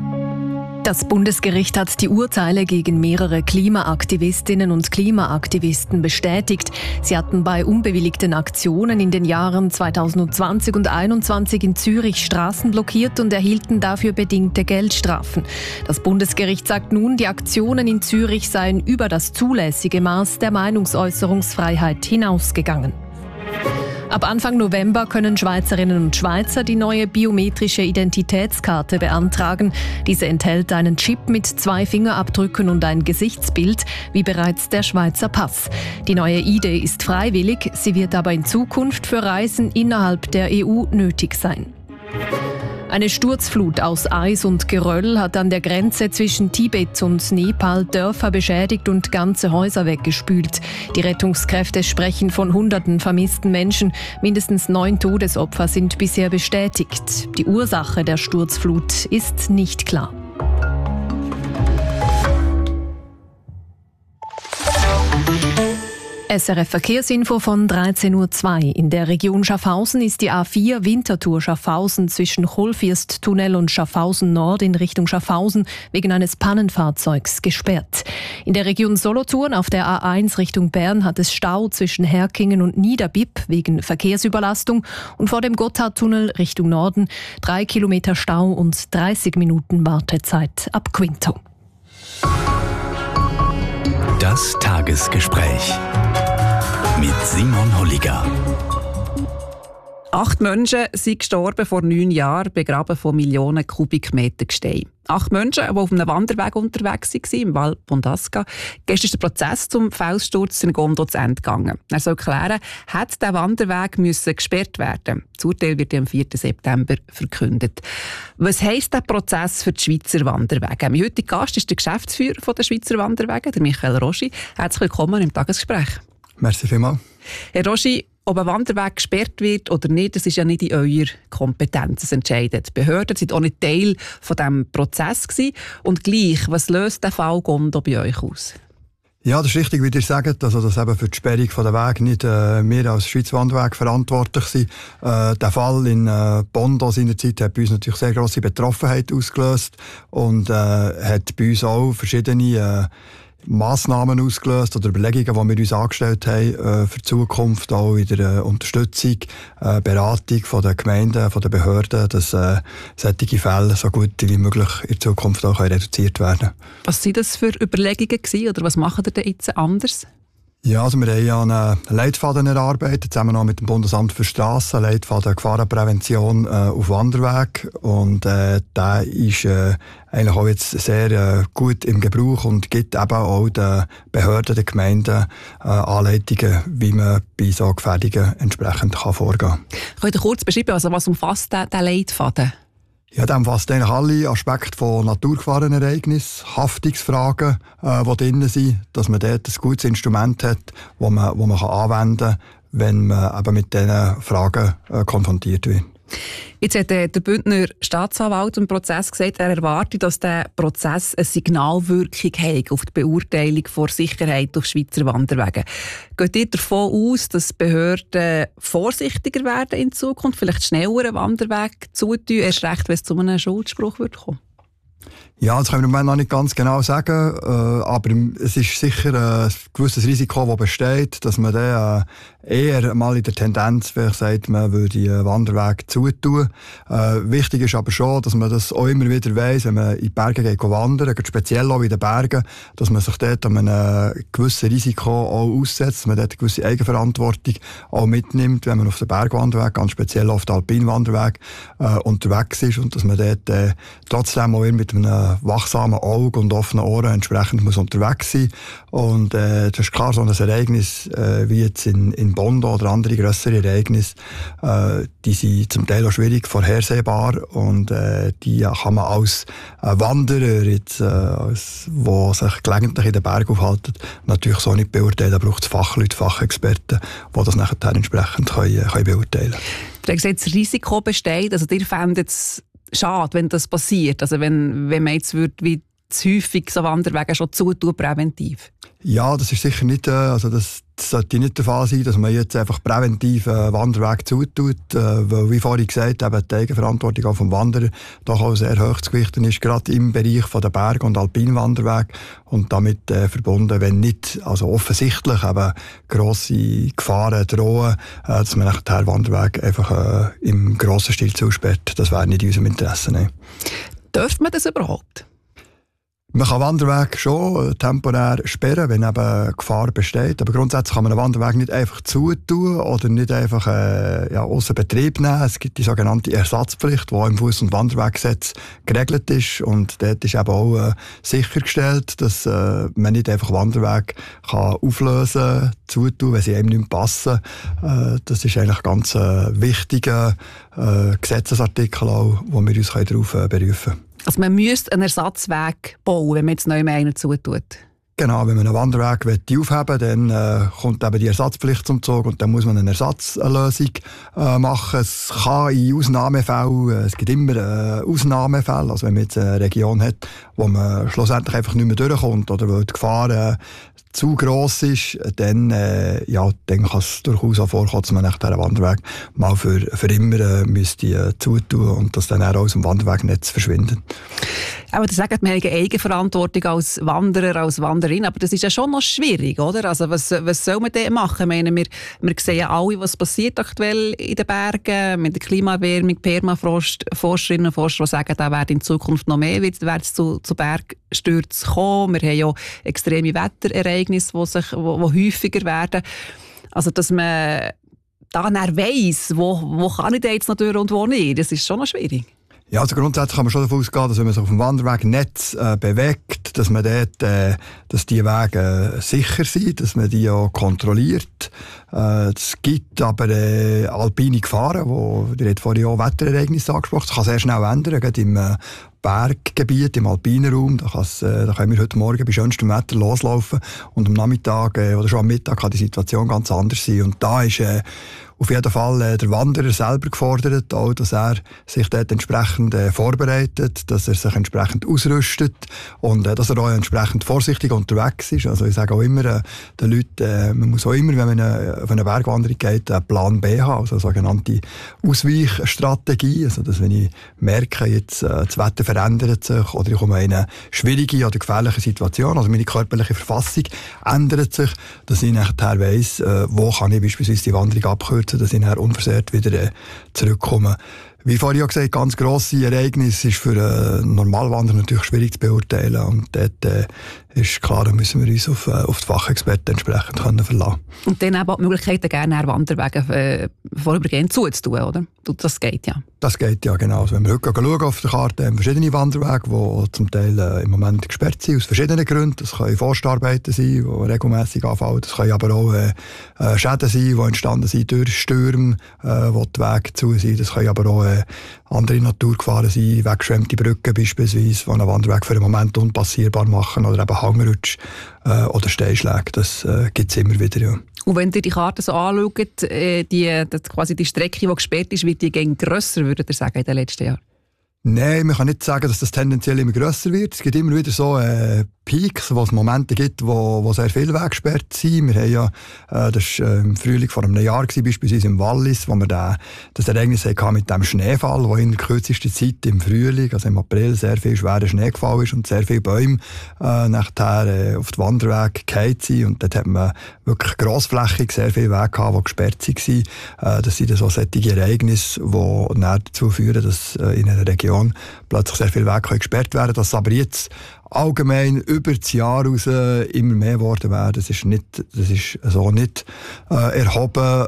Das Bundesgericht hat die Urteile gegen mehrere Klimaaktivistinnen und Klimaaktivisten bestätigt. Sie hatten bei unbewilligten Aktionen in den Jahren zweitausendzwanzig und zweitausendeinundzwanzig in Zürich Straßen blockiert und erhielten dafür bedingte Geldstrafen. Das Bundesgericht sagt nun, die Aktionen in Zürich seien über das zulässige Maß der Meinungsäußerungsfreiheit hinausgegangen. Ab Anfang November können Schweizerinnen und Schweizer die neue biometrische Identitätskarte beantragen. Diese enthält einen Chip mit zwei Fingerabdrücken und ein Gesichtsbild, wie bereits der Schweizer Pass. Die neue I D ist freiwillig, sie wird aber in Zukunft für Reisen innerhalb der E U nötig sein. Eine Sturzflut aus Eis und Geröll hat an der Grenze zwischen Tibet und Nepal Dörfer beschädigt und ganze Häuser weggespült. Die Rettungskräfte sprechen von hunderten vermissten Menschen. Mindestens neun Todesopfer sind bisher bestätigt. Die Ursache der Sturzflut ist nicht klar. S R F Verkehrsinfo von dreizehn Uhr zwei. In der Region Schaffhausen ist die A vier Winterthur Schaffhausen zwischen Cholfirsttunnel und Schaffhausen Nord in Richtung Schaffhausen wegen eines Pannenfahrzeugs gesperrt. In der Region Solothurn auf der A eins Richtung Bern hat es Stau zwischen Herkingen und Niederbipp wegen Verkehrsüberlastung und vor dem Gotthardtunnel Richtung Norden drei Kilometer Stau und dreißig Minuten Wartezeit ab Quinto. Das Tagesgespräch mit Simon Holliger. Acht Menschen sind gestorben vor neun Jahren, begraben von Millionen Kubikmeter Gestein. Acht Menschen, die auf einem Wanderweg unterwegs waren, im Val Bondasca. Gestern ist der Prozess zum Felssturz in Gondo zu Ende gegangen. Er soll klären, hat der Wanderweg müssen gesperrt werden. Das Urteil wird am vierten September verkündet. Was heisst der Prozess für die Schweizer Wanderwege? Mein heutiger Gast ist der Geschäftsführer der Schweizer Wanderwege, der Michael Roschi. Herzlich willkommen im Tagesgespräch. Merci vielmals. Herr Roschi, ob ein Wanderweg gesperrt wird oder nicht, das ist ja nicht in eurer Kompetenz. Das entscheidet. Die Behörden sind auch nicht Teil von diesem Prozess gewesen. Und gleich, was löst der Fall Gondo bei euch aus? Ja, das ist richtig, wie ihr sagt, also dass eben für die Sperrung der Wege nicht äh, wir als Schweizer Wanderweg verantwortlich sind. Äh, der Fall in äh, Bondo seinerzeit hat bei uns natürlich sehr grosse Betroffenheit ausgelöst und äh, hat bei uns auch verschiedene äh, Massnahmen ausgelöst oder Überlegungen, die wir uns angestellt haben äh, für die Zukunft, auch in der äh, Unterstützung, äh, Beratung von den Gemeinden, von den Behörden, dass äh, solche Fälle so gut wie möglich in Zukunft auch reduziert werden können. Was waren das für Überlegungen gewesen, oder was machen ihr denn jetzt anders? Ja, also wir haben ja einen Leitfaden erarbeitet, zusammen noch mit dem Bundesamt für Strassen, Leitfaden Gefahrenprävention äh, auf Wanderweg. Und äh, der ist äh, eigentlich auch jetzt sehr äh, gut im Gebrauch und gibt eben auch den Behörden, den Gemeinden äh, Anleitungen, wie man bei so Gefährdungen entsprechend kann vorgehen kann. Könnt ihr kurz beschreiben, also was umfasst der, der Leitfaden? Ja, der umfasst eigentlich alle Aspekte von Naturgefahrenereignissen, Haftungsfragen, äh, die drin sind, dass man dort ein gutes Instrument hat, das man, wo man kann anwenden kann, wenn man eben mit diesen Fragen äh, konfrontiert wird. Jetzt hat der Bündner Staatsanwalt im Prozess gesagt, er erwartet, dass der Prozess eine Signalwirkung hat auf die Beurteilung der Sicherheit auf Schweizer Wanderwegen. Geht ihr davon aus, dass Behörden vorsichtiger werden in Zukunft, vielleicht schneller einen Wanderweg zutun, erst recht, wenn es zu einem Schuldspruch wird kommen? Ja, das können wir im Moment noch nicht ganz genau sagen, äh, aber es ist sicher ein gewisses Risiko, das besteht, dass man dann äh, eher mal in der Tendenz vielleicht sagt, man würde den Wanderweg zutun. Äh, wichtig ist aber schon, dass man das auch immer wieder weiss, wenn man in die Berge geht wandern, speziell auch in den Bergen, dass man sich dort an einem gewissen Risiko auch aussetzt, dass man dort eine gewisse Eigenverantwortung auch mitnimmt, wenn man auf den Bergwanderweg, ganz speziell auf den Alpinwanderweg äh, unterwegs ist und dass man dort äh, trotzdem auch mit einem wachsamen Auge und offenen Ohren entsprechend muss unterwegs sein. Und äh, das ist klar, so ein Ereignis äh, wie jetzt in, in Bondo oder andere grössere Ereignisse, äh, die sind zum Teil auch schwierig vorhersehbar und äh, die kann man als äh, Wanderer, jetzt, äh, als, die sich gelegentlich in den Bergen aufhalten, natürlich so nicht beurteilen. Da braucht es Fachleute, Fachexperten, die das nachher entsprechend können, können beurteilen können. Du hast gesagt, das Risiko besteht, also ihr fändet es schade, wenn das passiert, also wenn, wenn man jetzt würde, wie zu häufig so Wanderwege schon zutun, präventiv? Ja, das ist sicher nicht, also das, das sollte nicht der Fall sein, dass man jetzt einfach präventiv einen Wanderweg zutut, äh, weil, wie vorhin gesagt, eben die Eigenverantwortung auch vom Wanderer doch auch sehr hoch zu gewichten ist, gerade im Bereich von der Berg- und Alpinwanderweg und damit äh, verbunden, wenn nicht, also offensichtlich eben grosse Gefahren drohen, äh, dass man nachher den Wanderweg einfach äh, im grossen Stil zusperrt. Das wäre nicht in unserem Interesse. Nein. Dürfte man das überhaupt? Man kann Wanderwege schon temporär sperren, wenn eben Gefahr besteht. Aber grundsätzlich kann man einen Wanderweg nicht einfach zutun oder nicht einfach äh, ja, außer Betrieb nehmen. Es gibt die sogenannte Ersatzpflicht, die im Fuß- und Wanderweggesetz geregelt ist. Und dort ist eben auch äh, sichergestellt, dass äh, man nicht einfach Wanderwege kann auflösen, zutun, wenn sie einem nicht mehr passen. Äh, das ist eigentlich ganz äh, wichtiger äh, Gesetzesartikel, auch, wo wir uns darauf äh, berufen können. Also man müsste einen Ersatzweg bauen, wenn man jetzt neu mehr einen zutut. Genau, wenn man einen Wanderweg aufheben will, dann äh, kommt eben die Ersatzpflicht zum Zug und dann muss man eine Ersatzlösung äh, machen. Es kann in Ausnahmefällen, äh, es gibt immer äh, Ausnahmefälle, also wenn man jetzt eine Region hat, wo man schlussendlich einfach nicht mehr durchkommt oder weil die Gefahr äh, zu gross ist, dann, äh, ja, dann kann es durchaus auch vorkommen, dass man nach diesem Wanderweg mal für, für immer äh, müsste, äh, zutun und dass dann auch aus dem Wanderwegnetz verschwindet. Aber das sagt, wir haben eine Eigenverantwortung als Wanderer, als Wanderin, aber das ist ja schon noch schwierig, oder? Also was, was soll man denn machen? Ich meine, wir, wir sehen ja alle, was passiert aktuell in den Bergen mit der Klimaerwärmung, Permafrost, Forscherinnen und Forscher, die sagen, da werden in Zukunft noch mehr wird es zu, zu Bergstürzen kommen. Wir haben ja extreme Wetterereignisse, die, sich, wo, wo häufiger werden. Also dass man da dann weiss, wo, wo kann ich da jetzt noch durch und wo nicht, das ist schon noch schwierig. Ja, also grundsätzlich kann man schon davon ausgehen, dass wenn man sich auf dem Wanderwegnetz äh, bewegt, dass man dort, äh, dass die Wege äh, sicher sind, dass man die auch kontrolliert. Äh, es gibt aber äh, alpine Gefahren, wo, die hat vorhin auch Wetterereignisse angesprochen, das kann sehr schnell ändern, gerade im äh, Berggebiet, im alpinen Raum, da, äh, da können wir heute Morgen bei schönstem Wetter loslaufen und am Nachmittag äh, oder schon am Mittag kann die Situation ganz anders sein. Und da ist äh, auf jeden Fall äh, der Wanderer selber gefordert, auch, dass er sich dort entsprechend äh, vorbereitet, dass er sich entsprechend ausrüstet und äh, dass er auch entsprechend vorsichtig unterwegs ist. Also ich sage auch immer äh, den Leuten, äh, man muss auch immer, wenn man eine, auf eine Bergwanderung geht, einen Plan B haben, also eine sogenannte Ausweichstrategie. Also dass wenn ich merke, jetzt äh, das Wetter verändert sich oder ich komme in eine schwierige oder gefährliche Situation, also meine körperliche Verfassung ändert sich, dass ich nachher weiss, äh, wo kann ich beispielsweise die Wanderung abkürzen, dass ich dann unversehrt wieder äh, zurückkomme. Wie vorhin gesagt, ganz grosse Ereignisse ist für einen Normalwanderer natürlich schwierig zu beurteilen. Und dort äh, ist klar, da müssen wir uns auf, äh, auf die Fachexperten entsprechend können verlassen. Und dann eben auch die Möglichkeit, gerne Wanderwege äh, vorübergehend zuzutun, oder? Das geht ja. Das geht ja, genau. Also wenn wir heute schauen auf der Karte, haben wir verschiedene Wanderwege, die zum Teil äh, im Moment gesperrt sind, aus verschiedenen Gründen. Das können Forstarbeiten sein, die regelmässig anfallen. Das können aber auch äh, Schäden sein, die entstanden sind durch Stürme, äh, wo die Wege zu sind. Das können aber auch äh, andere Naturgefahren sein, weggeschwemmte Brücken beispielsweise, die einen Wanderweg für einen Moment unpassierbar machen, oder eben Hangrutsch äh, oder Steinschläge. Das äh, gibt es immer wieder, ja. Und wenn ihr die Karte so anschaut, äh, die, die, quasi die Strecke, die gesperrt ist, wird die gegen grösser, würdet ihr sagen, in den letzten Jahren? Nein, man kann nicht sagen, dass das tendenziell immer grösser wird. Es gibt immer wieder so äh, Peaks, wo es Momente gibt, wo, wo sehr viele Wege gesperrt sind. Wir haben ja, äh, das war äh, im Frühling vor einem Jahr, gewesen, beispielsweise im Wallis, wo wir da, das Ereignis hatten mit dem Schneefall, wo in der kürzesten Zeit im Frühling, also im April, sehr viel schwerer Schnee gefallen ist und sehr viele Bäume äh, nachher äh, auf die Wanderwege gefallen sind. Und dort hat man wirklich grossflächig sehr viele Wege gehabt, die gesperrt waren. Äh, das sind dann so solche Ereignisse, die dazu führen, dass äh, in einer Region plötzlich sehr viele Wege gesperrt werden. Dass aber jetzt allgemein über das Jahr raus immer mehr geworden wäre, das ist, nicht, das ist so nicht äh, erhoben.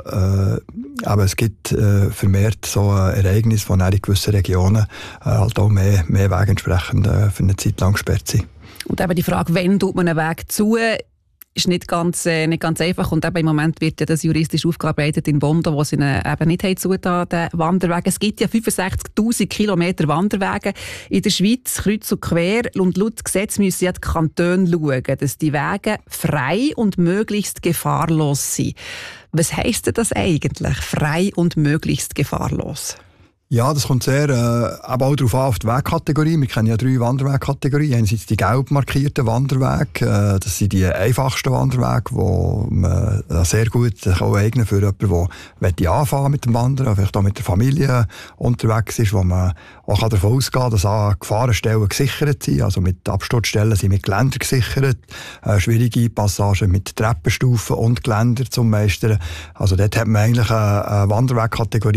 Äh, aber es gibt äh, vermehrt so Ereignisse, wo in gewissen Regionen äh, halt auch mehr, mehr Wege entsprechend äh, für eine Zeit lang gesperrt sind. Und eben die Frage, wann tut man einen Weg zu, ist nicht ganz, äh, nicht ganz einfach. Und eben im Moment wird ja das juristisch aufgearbeitet in Bonden, wo sie eben nicht haben zugetan, den Wanderwegen. Es gibt ja fünfundsechzigtausend Kilometer Wanderwege in der Schweiz, kreuz und quer. Und laut Gesetz müssen ja die Kantone schauen, dass die Wege frei und möglichst gefahrlos sind. Was heisst denn das eigentlich? Frei und möglichst gefahrlos? Ja, das kommt sehr äh, aber auch darauf an, auf die Wegkategorie. Wir kennen ja drei Wanderwegkategorien. Einerseits die gelb markierten Wanderwege. Äh, das sind die einfachsten Wanderwege, die man äh, sehr gut sich auch eignen für jemanden, der anfangen mit dem Wandern, vielleicht auch mit der Familie unterwegs ist, wo man auch davon ausgehen kann, dass auch Gefahrenstellen gesichert sind. Also mit Absturzstellen sind mit Geländer gesichert. Äh, schwierige Passagen mit Treppenstufen und Geländer zum Meistern. Also dort hat man eigentlich eine, eine Wanderwegkategorie,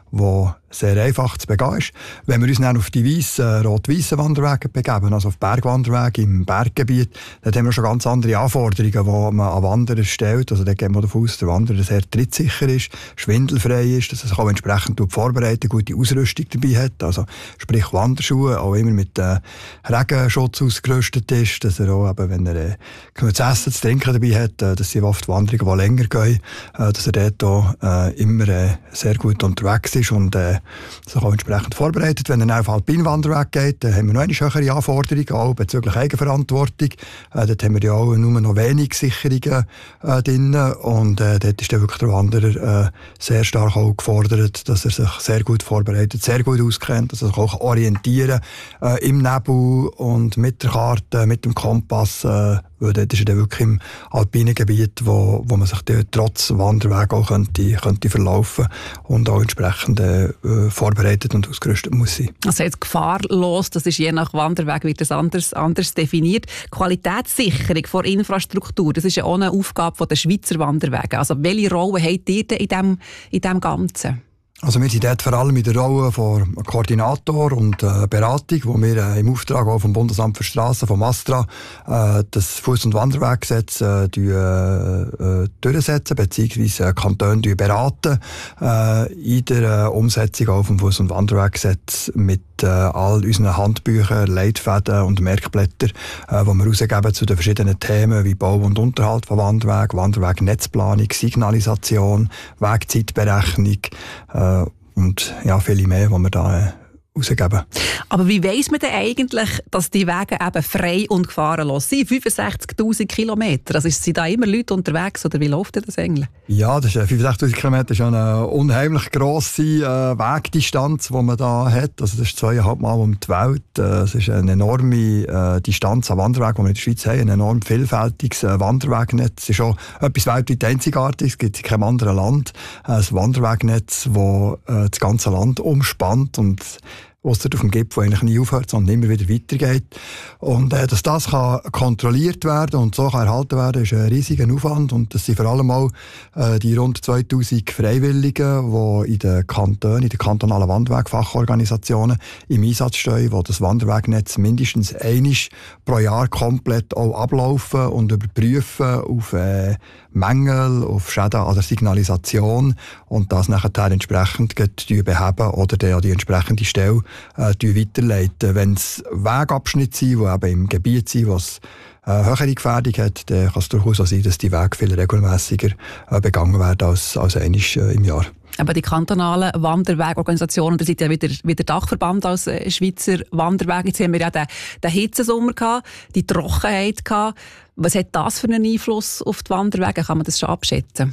wo sehr einfach zu begehen ist. Wenn wir uns dann auf die weissen, rot-weissen Wanderwege begeben, also auf Bergwanderwege im Berggebiet, dann haben wir schon ganz andere Anforderungen, die man an Wanderer stellt. Also da gehen wir davon aus, dass der Wanderer sehr trittsicher ist, schwindelfrei ist, dass er sich auch entsprechend vorbereitet, gute Ausrüstung dabei hat, also sprich Wanderschuhe, auch immer mit äh, Regenschutz ausgerüstet ist, dass er auch, eben, wenn er äh, genug zu essen, zu trinken dabei hat, äh, das sind oft Wanderungen, die länger gehen, äh, dass er dort auch, äh, immer äh, sehr gut unterwegs ist und äh, sich auch entsprechend vorbereitet. Wenn er auf Alpinwanderweg geht, dann haben wir noch eine höhere Anforderung, auch bezüglich Eigenverantwortung. Äh, dort haben wir ja auch nur noch wenig Sicherungen äh, drin und äh, dort ist dann wirklich der Wanderer äh, sehr stark auch gefordert, dass er sich sehr gut vorbereitet, sehr gut auskennt, dass er sich auch orientieren äh, im Nebel und mit der Karte, mit dem Kompass, äh, weil dort ist er dann wirklich im alpinen Gebiet, wo, wo man sich trotz Wanderweg auch könnte, könnte verlaufen und auch entsprechend äh, vorbereitet und ausgerüstet muss sein. Also jetzt gefahrlos, das ist je nach Wanderweg wird das anders, anders definiert. Qualitätssicherung von Infrastruktur, das ist ja auch eine Aufgabe der Schweizer Wanderwege. Also welche Rolle habt ihr denn in dem, in dem Ganzen? Also wir sind dort vor allem in der Rolle von Koordinator und äh, Beratung, wo wir äh, im Auftrag auch vom Bundesamt für Strassen, vom ASTRA, äh, das Fuß- und Wanderweggesetz äh, die, äh, äh, durchsetzen, beziehungsweise äh, Kantone beraten äh, in der äh, Umsetzung auch vom Fuß- und Wanderweggesetz mit äh, all unseren Handbüchern, Leitfäden und Merkblättern, äh, die wir rausgeben zu den verschiedenen Themen wie Bau und Unterhalt von Wanderweg, Wanderwegnetzplanung, Signalisation, Wegzeitberechnung, äh, und ja, viele mehr, die wir da äh, rausgeben. Aber wie weiss man denn eigentlich, dass die Wege eben frei und gefahrenlos sind? fünfundsechzigtausend Kilometer. Also sind da immer Leute unterwegs oder wie läuft das eigentlich? Ja, das ist, fünfundsechzigtausend Kilometer ist eine unheimlich grosse äh, Wegdistanz, die man da hat. Also das ist zweieinhalb Mal um die Welt. Es ist eine enorme äh, Distanz an Wanderwegen, die wir in der Schweiz haben. Ein enorm vielfältiges äh, Wanderwegnetz. Es ist auch etwas weltweit Einzigartiges. Es gibt in keinem anderen Land ein Wanderwegnetz, das äh, das ganze Land umspannt und ausser auf dem Gipfel eigentlich nie aufhört, sondern immer wieder weitergeht. Und äh, dass das kann kontrolliert werden und so kann erhalten werden, ist ein riesiger Aufwand. Und das sind vor allem auch äh, die rund zweitausend Freiwilligen, die in den Kantonen, in den kantonalen Wanderwegfachorganisationen im Einsatz stehen, die das Wanderwegnetz mindestens einmal pro Jahr komplett auch ablaufen und überprüfen auf äh, Mängel, auf Schäden an der Signalisation und das nachher entsprechend beheben oder die, die entsprechende Stelle äh, weiterleiten. Wenn es Wegabschnitte sind, die eben im Gebiet sind, wo es äh, höhere Gefährdung hat, dann kann es durchaus auch sein, dass die Wege viel regelmässiger äh, begangen werden als, als einmal äh, im Jahr. Aber die kantonalen Wanderwegorganisationen, da sind ja wieder, wieder Dachverband als äh, Schweizer Wanderweg. Jetzt haben wir ja den, den Hitzesommer gehabt, die Trockenheit gehabt. Was hat das für einen Einfluss auf die Wanderwege? Kann man das schon abschätzen?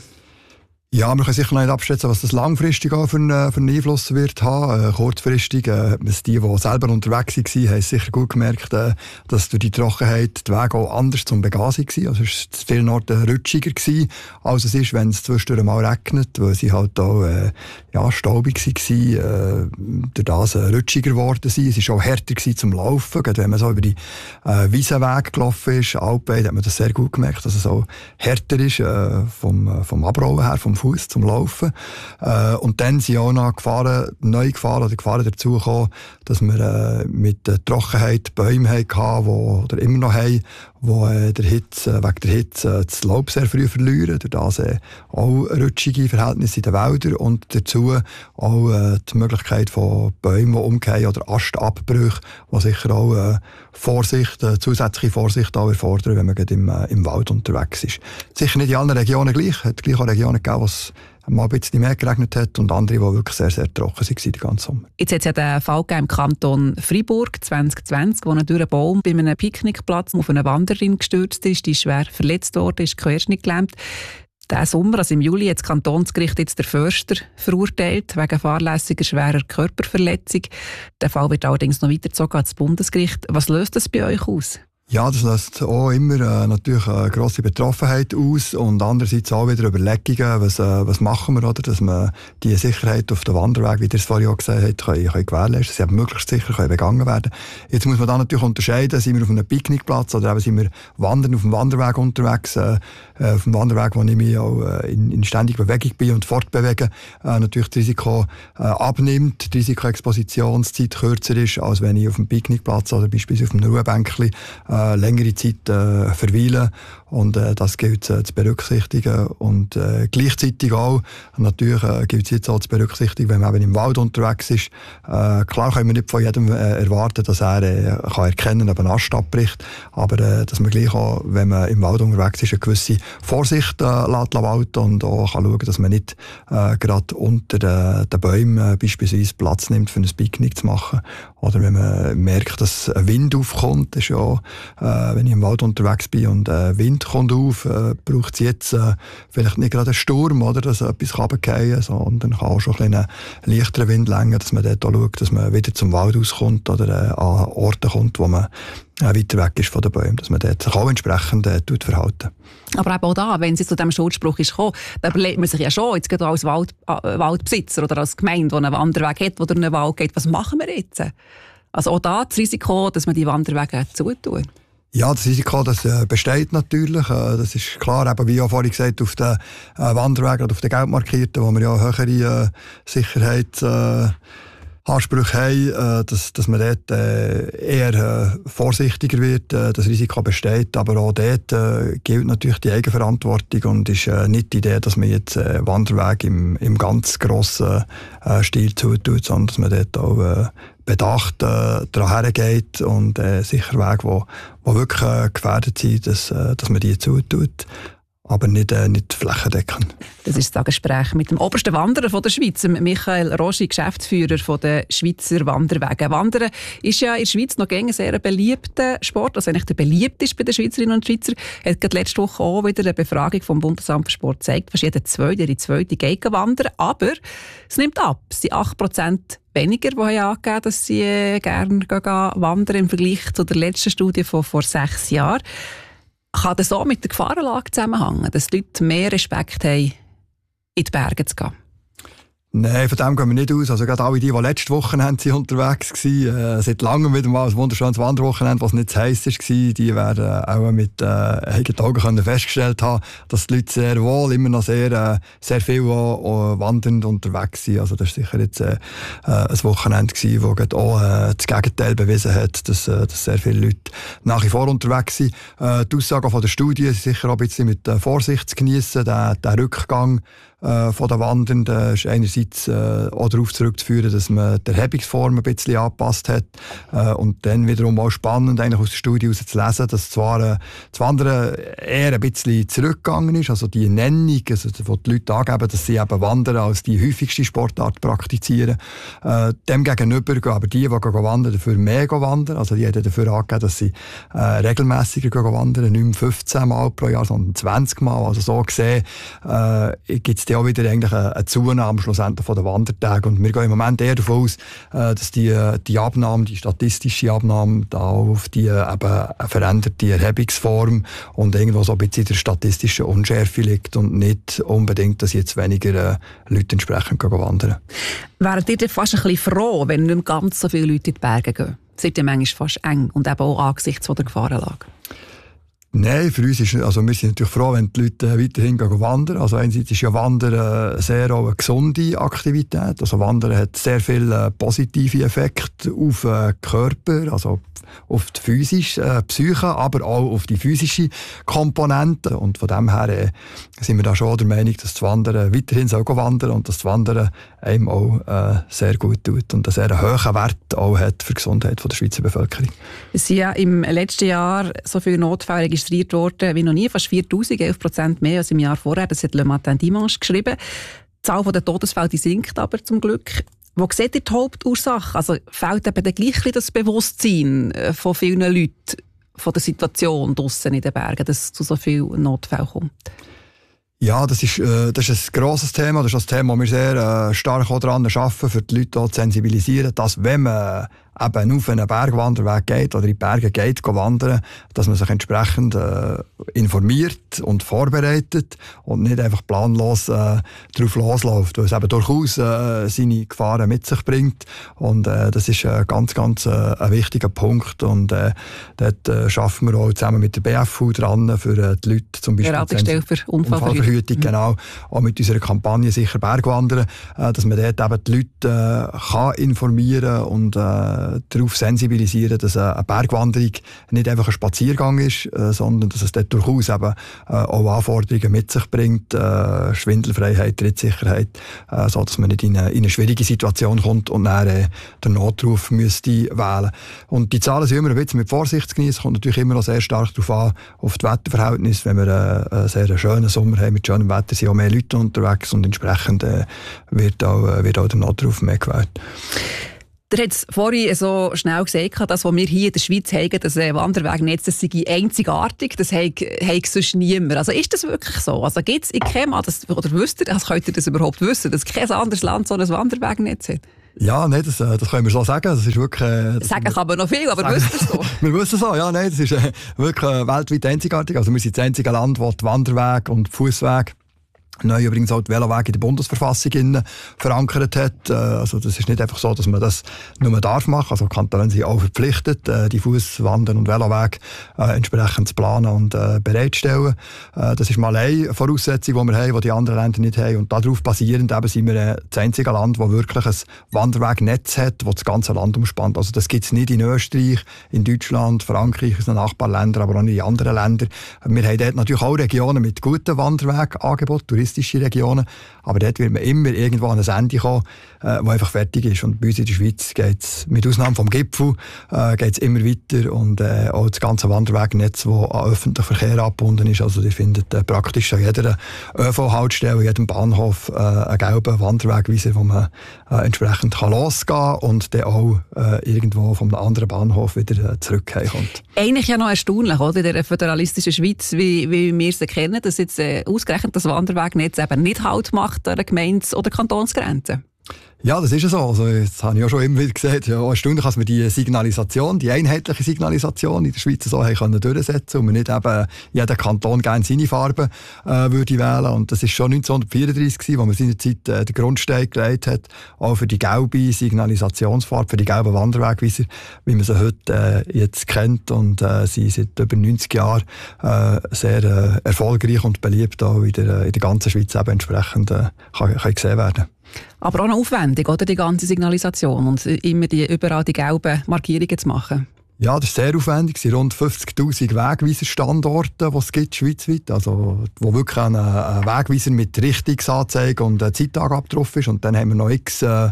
Ja, wir können sicher noch nicht abschätzen, was das langfristig auch für einen, für einen Einfluss wird haben. Äh, kurzfristig, äh, die, die selber unterwegs waren, haben sicher gut gemerkt, äh, dass durch die Trockenheit die Wege auch anders zum Begehen waren. Also es war vielen Orten rutschiger gewesen, als es ist, wenn es zwischendurch mal regnet, weil sie halt auch äh, ja, staubig waren, äh, durch das äh, rutschiger geworden sind. Es war auch härter gewesen zum Laufen. Gerade wenn man so über die äh, Wiesenwege gelaufen ist, Alpen, hat man das sehr gut gemerkt, dass es auch härter ist äh, vom, vom Abrollen her, vom Fuß zum Laufen. Äh, und dann sind auch noch Gefahren, neue Gefahren oder Gefahren dazu gekommen, dass wir äh, mit der Trockenheit Bäume hatten, wo, oder immer noch haben, wo äh, der Hitze, wegen der Hitze äh, das Laub sehr früh verlieren. Durch das äh, auch rutschige Verhältnisse in den Wäldern und dazu auch äh, die Möglichkeit von Bäumen, die umfallen oder Astabbrüche, die sicher auch äh, Vorsicht, äh, zusätzliche Vorsicht auch erfordern, wenn man im, äh, im Wald unterwegs ist. Sicher nicht in allen Regionen gleich. Es hat gleich auch Regionen gegeben, wo es mal ein bisschen mehr geregnet hat und andere, die wirklich sehr, sehr trocken waren den ganzen Sommer. Jetzt hat es ja den Fall im Kanton Freiburg zwanzig zwanzig, wo durch einen Baum bei einem Picknickplatz auf eine Wanderin gestürzt ist, die ist schwer verletzt worden, ist querschnitt gelähmt. Diesen Sommer, also im Juli, hat das Kantonsgericht jetzt der Förster verurteilt, wegen fahrlässiger schwerer Körperverletzung. Der Fall wird allerdings noch weitergezogen ans Bundesgericht. Was löst das bei euch aus? Ja, das löst auch immer äh, natürlich eine grosse Betroffenheit aus und andererseits auch wieder Überlegungen, was, äh, was machen wir, oder? Dass man die Sicherheit auf dem Wanderweg, wie ihr es vorhin auch gesagt habt, können, können gewährleisten, dass sie möglichst sicher können begangen werden. Jetzt muss man da natürlich unterscheiden, sind wir auf einem Picknickplatz oder eben sind wir wandern auf dem Wanderweg unterwegs, äh, auf dem Wanderweg, wo ich mich auch äh, in, in ständiger Bewegung bin und fortbewege, äh, natürlich das Risiko äh, abnimmt, die Risikoexpositionszeit kürzer ist, als wenn ich auf dem Picknickplatz oder beispielsweise auf einem Ruhebänkchen Äh, längere Zeit äh, verweilen und äh, das gilt äh, zu berücksichtigen und äh, gleichzeitig auch natürlich äh, gilt es jetzt auch zu berücksichtigen, wenn man eben im Wald unterwegs ist. Äh, klar können wir nicht von jedem äh, erwarten, dass er äh, kann erkennen, ob ein Ast abbricht, aber äh, dass man gleich auch, wenn man im Wald unterwegs ist, eine gewisse Vorsicht äh, lässt walten und auch kann schauen, dass man nicht äh, gerade unter den, den Bäumen äh, beispielsweise Platz nimmt, für ein Picknick zu machen. Oder wenn man merkt, dass ein Wind aufkommt, ist ja Äh, wenn ich im Wald unterwegs bin und äh, Wind kommt auf, äh, braucht es jetzt äh, vielleicht nicht gerade einen Sturm, oder, dass etwas runterfallen kann, sondern kann auch schon ein einen leichteren Wind länger, dass man dort auch schaut, dass man wieder zum Wald auskommt oder äh, an Orte kommt, wo man äh, weiter weg ist von den Bäumen, dass man dort sich auch entsprechend äh, verhalten. Aber eben auch da, wenn es zu diesem Schutzspruch ist gekommen, dann überlegt man sich ja schon, jetzt gerade als Wald, äh, Waldbesitzer oder als Gemeinde, die einen Wanderweg hat, wo durch einen Wald geht, was machen wir jetzt? Also auch da das Risiko, dass man die Wanderwege zutun. Ja, das Risiko, das äh, besteht natürlich. Äh, das ist klar, eben wie auch vorhin gesagt, auf den äh, Wanderwegen oder auf den gelbmarkierten, wo wir ja höhere äh, Sicherheitsansprüche äh, haben, äh, dass, dass man dort äh, eher äh, vorsichtiger wird. Äh, das Risiko besteht, aber auch dort äh, gilt natürlich die Eigenverantwortung und ist äh, nicht die Idee, dass man jetzt äh, Wanderweg im, im ganz grossen äh, Stil zutut, sondern dass man dort auch äh, bedacht äh, daran hergeht und äh, sicher Wege, wo, wo wirklich äh, gefährdet sind, dass, äh, dass man die zutut, aber nicht, äh, nicht flächendeckend. Das ist das Gespräch mit dem obersten Wanderer von der Schweiz, Michael Roschi, Geschäftsführer von der Schweizer Wanderwege. Wandern ist ja in der Schweiz noch ein sehr beliebter Sport, also eigentlich der beliebteste bei den Schweizerinnen und Schweizern. Hat gerade letzte Woche auch wieder eine Befragung vom Bundesamt für Sport gezeigt, fast jeder Zweite, jede Zweite geht wandern, aber es nimmt ab. Es sind acht Prozent weniger, die haben angegeben, dass sie äh, gerne wandern im Vergleich zu der letzten Studie von vor sechs Jahren. Kann das so mit der Gefahrenlage zusammenhängen, dass die Leute mehr Respekt haben, in die Berge zu gehen? Nein, von dem gehen wir nicht aus. Also gerade alle die, die letzte Woche sind unterwegs waren, äh, seit langem wieder mal ein wunderschönes Wanderwochenende, was nicht zu heiss war, die werden auch mit äh, eigenen Augen können festgestellt haben, dass die Leute sehr wohl immer noch sehr, äh, sehr viel auch, auch wandernd unterwegs sind. Also das war sicher jetzt äh, ein Wochenende gewesen, das auch äh, das Gegenteil bewiesen hat, dass, äh, dass sehr viele Leute nach wie vor unterwegs sind. Äh, die Aussagen von der Studie sind sicher auch ein bisschen mit äh, Vorsicht zu geniessen. Der, der Rückgang von den Wandernden ist einerseits äh, auch darauf zurückzuführen, dass man die Erhebungsform ein bisschen angepasst hat äh, und dann wiederum auch spannend eigentlich aus der Studie heraus zu lesen, dass zwar äh, das Wandern eher ein bisschen zurückgegangen ist, also die Nennung, also wo die Leute angeben, dass sie eben Wandern als die häufigste Sportart praktizieren. Äh, dem gegenüber gehen aber die, die gehen wandern, dafür mehr wandern, also die haben dafür angegeben, dass sie äh, regelmässiger gehen wandern, nicht mehr fünfzehn Mal pro Jahr, sondern zwanzig Mal. Also so gesehen äh, gibt es auch wieder eigentlich eine Zunahme schlussendlich von den Wandertagen. Und wir gehen im Moment eher davon aus, dass die, die Abnahme, die statistische Abnahme da auf die eben eine veränderte Erhebungsform und irgendwo so ein bisschen der statistischen Unschärfe liegt und nicht unbedingt, dass jetzt weniger äh, Leute entsprechend gehen wandern. Wäret ihr fast ein bisschen froh, wenn nicht ganz so viele Leute in die Berge gehen? Es wird ja manchmal fast eng und eben auch angesichts der Gefahrenlage. Nein, für uns ist, also wir sind natürlich froh, wenn die Leute weiterhin gehen wandern. Also einerseits ist ja Wandern sehr auch eine gesunde Aktivität. Also Wandern hat sehr viele positive Effekte auf den Körper, also auf die physische äh, Psyche, aber auch auf die physische Komponente. Und von dem her äh, sind wir da schon der Meinung, dass das Wandern weiterhin soll wandern und dass das Wandern einem auch äh, sehr gut tut und einen sehr hohen Wert auch hat für die Gesundheit der Schweizer Bevölkerung. Es sind ja im letzten Jahr so viele Notfälle registriert worden wie noch nie, fast viertausend, elf Prozent mehr als im Jahr vorher. Das hat Le Matin Dimanche geschrieben. Die Zahl der Todesfälle die sinkt aber zum Glück. Wo seht ihr die Hauptursache? Also fehlt eben dann gleich das Bewusstsein von vielen Leuten von der Situation draussen in den Bergen, dass es zu so vielen Notfällen kommt? Ja, das ist, äh, das ist ein grosses Thema. Das ist ein Thema, wo wir sehr äh, stark auch daran arbeiten, für die Leute auch zu sensibilisieren, dass wenn man eben auf einen Bergwanderweg geht oder in die Berge geht, geht wandern, dass man sich entsprechend äh, informiert und vorbereitet und nicht einfach planlos äh, darauf losläuft, weil es eben durchaus äh, seine Gefahren mit sich bringt. Und äh, das ist äh, ganz, ganz äh, ein wichtiger Punkt. Und äh, dort äh, schaffen wir auch zusammen mit der B F U dran, für äh, die Leute zum Beispiel Beratungsstelle für Unfallverhütung, Unfallverhütung, genau, auch mit unserer Kampagne «Sicher Bergwandern», äh, dass man dort eben die Leute äh, kann informieren und äh, darauf sensibilisieren, dass äh, eine Bergwanderung nicht einfach ein Spaziergang ist, äh, sondern dass es dort durchaus eben äh, auch Anforderungen mit sich bringt, äh, Schwindelfreiheit, Trittsicherheit, äh, so dass man nicht in eine, in eine schwierige Situation kommt und dann äh, den Notruf müsste wählen. Und die Zahlen sind immer ein bisschen mit Vorsicht zu genießen, kommt natürlich immer noch sehr stark darauf an, auf die Wetterverhältnisse. Wenn wir äh, einen sehr schönen Sommer haben mit schönem Wetter, sind auch mehr Leute unterwegs und entsprechend äh, wird, auch, äh, wird auch der Notruf mehr gewählt. Du hast vorhin so schnell gesagt, dass was wir hier in der Schweiz haben, das Wanderwegnetz, das sei einzigartig, das hat sonst niemand. Also ist das wirklich so? Also gibt es in keinem, oder wisst ihr, also könnt ihr das überhaupt wissen, dass kein anderes Land so ein Wanderwegnetz hat? Ja, nein, das, das können wir so sagen. Das ist wirklich, äh, das sagen kann man noch viel, aber wisst ihr es so? Wir wissen es so, ja, nein, das ist äh, wirklich äh, weltweit einzigartig. Also wir sind das einzige Land, das die Wanderwege und die Fußwege, neu übrigens auch die Velowege in der Bundesverfassung verankert hat. Also das ist nicht einfach so, dass man das nur darf machen. Also die Kantone sind auch verpflichtet, die Fußwandern- und Velowege äh, entsprechend zu planen und äh, bereitstellen. Äh, das ist mal eine Voraussetzung, die wir haben, die die anderen Länder nicht haben. Und darauf basierend eben sind wir äh, das einzige Land, das wirklich ein Wanderwegnetz hat, das das ganze Land umspannt. Also das gibt es nicht in Österreich, in Deutschland, Frankreich, in den Nachbarländern, aber auch nicht in anderen Ländern. Wir haben dort natürlich auch Regionen mit guten Wanderwegangeboten, touristische Regionen, aber dort wird man immer irgendwo an ein Ende kommen, äh, wo einfach fertig ist. Und bei uns in der Schweiz geht es, mit Ausnahme vom Gipfel, äh, geht es immer weiter und äh, auch das ganze Wanderwegnetz, das an öffentlichen Verkehr angebunden ist. Also ihr findet äh, praktisch an jeder Ö V-Haltestelle, an jedem Bahnhof äh, einen gelben Wanderwegweiser, wo man äh, entsprechend kann losgehen kann und dann auch äh, irgendwo vom anderen Bahnhof wieder äh, zurückkommt. Eigentlich ja noch erstaunlich, oder, in der föderalistischen Schweiz, wie, wie wir sie kennen, dass jetzt äh, ausgerechnet das Wanderwegnetz eben nicht Halt macht an der Gemeinde- oder Kantonsgrenze. Ja, das ist ja so. Also, jetzt habe ich ja schon immer wieder gesagt, ja, erstaunlich, dass wir die Signalisation, die einheitliche Signalisation in der Schweiz so haben können durchsetzen und man nicht eben jeder Kanton gerne seine Farbe äh, würde wählen. Und das ist schon neunzehnhundertvierunddreissig gewesen, wo man seinerzeit äh, den Grundstein gelegt hat, auch für die gelbe Signalisationsfarbe, für die gelben Wanderwegweiser, wie man sie heute äh, jetzt kennt. Und äh, sie sind seit über neunzig Jahren äh, sehr äh, erfolgreich und beliebt auch in der, in der ganzen Schweiz eben entsprechend äh, kann, kann gesehen werden. Aber auch noch aufwendig, oder, die ganze Signalisation und immer die, überall die gelben Markierungen zu machen. Ja, das ist sehr aufwendig. Es sind rund fünfzigtausend Wegweiser-Standorte, die es gibt schweizweit. Also, wo wirklich ein, ein Wegweiser mit Richtungsanzeige und Zeitangabe drauf ist. Und dann haben wir noch x äh,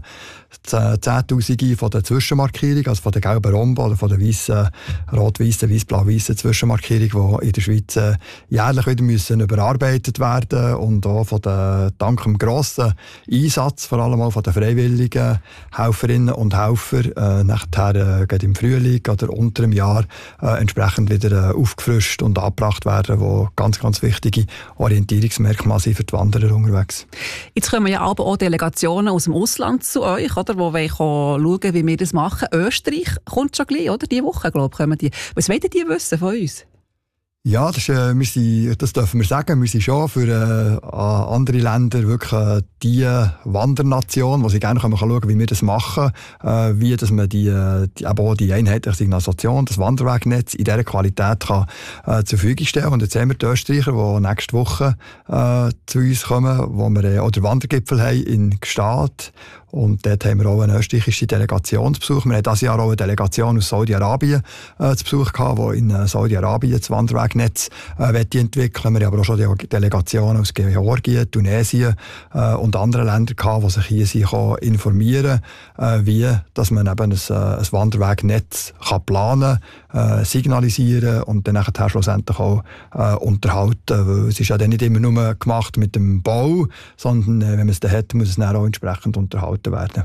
Zehntausende von der Zwischenmarkierung, also von der gelben Rombe oder von der weißen, rot-weißen, weiß-blau-weißen Zwischenmarkierung, die in der Schweiz äh, jährlich wieder müssen überarbeitet werden und auch von der, dank dem grossen Einsatz, vor allem auch von den freiwilligen Helferinnen und Helfern, äh, nachher äh, geht im Frühling oder unter dem Jahr äh, entsprechend wieder äh, aufgefrischt und angebracht werden, wo ganz, ganz wichtige Orientierungsmerkmale sind für die Wanderer unterwegs. Jetzt kommen ja aber auch Delegationen aus dem Ausland zu euch, oder, wo wir schauen, wie wir das machen. Österreich kommt schon gleich, oder? Diese Woche, glaube ich, kommen die. Was wollen die wissen von uns? Ja, das, ist, äh, wir sind, das dürfen wir sagen. Wir sind schon für äh, andere Länder wirklich äh, die Wandernation, wo sie gerne können schauen, wie wir das machen, äh, wie dass man die, die, aber auch die einheitliche Signalisation, das Wanderwegnetz in dieser Qualität kann, äh, zur Verfügung stellen. Und jetzt haben wir die Österreicher, die nächste Woche äh, zu uns kommen, wo wir äh, auch den Wandergipfel haben in Gstaad. Und dort haben wir auch eine österreichische Delegation zu Besuch. Wir hatten dieses Jahr auch eine Delegation aus Saudi-Arabien äh, zu Besuch gehabt, die in äh, Saudi-Arabien das Wanderwegnetz äh, entwickeln. Wir haben aber auch schon die Delegationen aus Georgien, Tunesien äh, und anderen Ländern gehabt, die sich hier sind, informieren äh, wie dass man eben ein, ein Wanderwegnetz kann planen kann, äh, signalisieren und dann nachher schlussendlich auch äh, unterhalten. Weil es ist ja dann nicht immer nur gemacht mit dem Bau, sondern äh, wenn man es dann hat, muss es dann auch entsprechend unterhalten werden.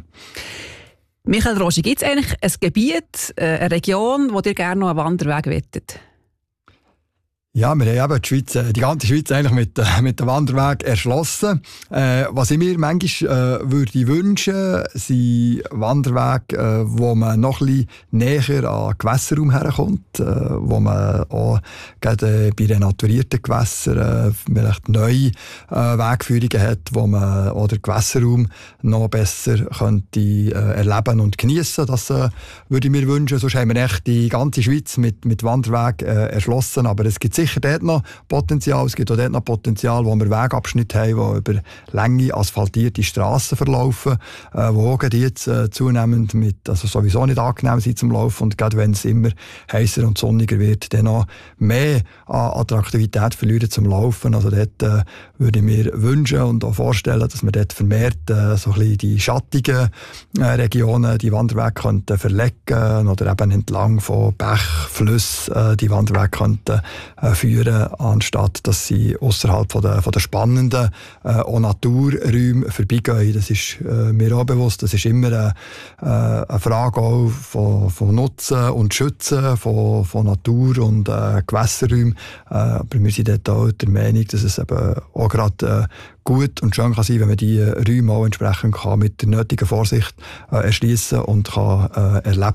Michael Roschi, gibt es eigentlich ein Gebiet, eine Region, wo ihr gerne noch einen Wanderweg wettet? Ja, wir haben eben die, Schweiz, die ganze Schweiz eigentlich mit, mit dem Wanderweg erschlossen. Äh, was ich mir manchmal äh, würde wünschen, sind Wanderwege, äh, wo man noch ein bisschen näher an den Gewässerraum herkommt, äh, wo man auch gerade bei renaturierten Gewässern äh, vielleicht neue äh, Wegführungen hat, wo man auch den Gewässerraum noch besser könnte, äh, erleben und geniessen. Das äh, würde ich mir wünschen. Sonst haben wir echt die ganze Schweiz mit, mit Wanderweg äh, erschlossen. Aber es gibt sicher dort noch Potenzial. Es gibt auch dort noch Potenzial, wo wir Wegabschnitte haben, die über lange asphaltierte Strassen verlaufen, äh, wo auch jetzt äh, zunehmend mit, also sowieso nicht angenehm sind zum Laufen. Und gerade wenn es immer heißer und sonniger wird, dann noch mehr an Attraktivität verlieren zum Laufen. Also dort äh, würde ich mir wünschen und auch vorstellen, dass wir dort vermehrt äh, so ein bisschen die schattigen äh, Regionen die Wanderwege könnten verlegen oder eben entlang von Bach, Flüssen äh, die Wanderwege könnten äh, führen, anstatt dass sie außerhalb von der, von der spannenden äh, auch Naturräume vorbeigehen. Das ist äh, mir auch bewusst. Das ist immer eine, äh, eine Frage auch von, von Nutzen und Schützen von, von Natur und äh, Gewässerräumen. Äh, aber wir sind dort auch der Meinung, dass es eben auch gerade äh, gut und schön kann sein, wenn man die Räume auch entsprechend kann mit der nötigen Vorsicht äh, erschließen und kann äh, erleben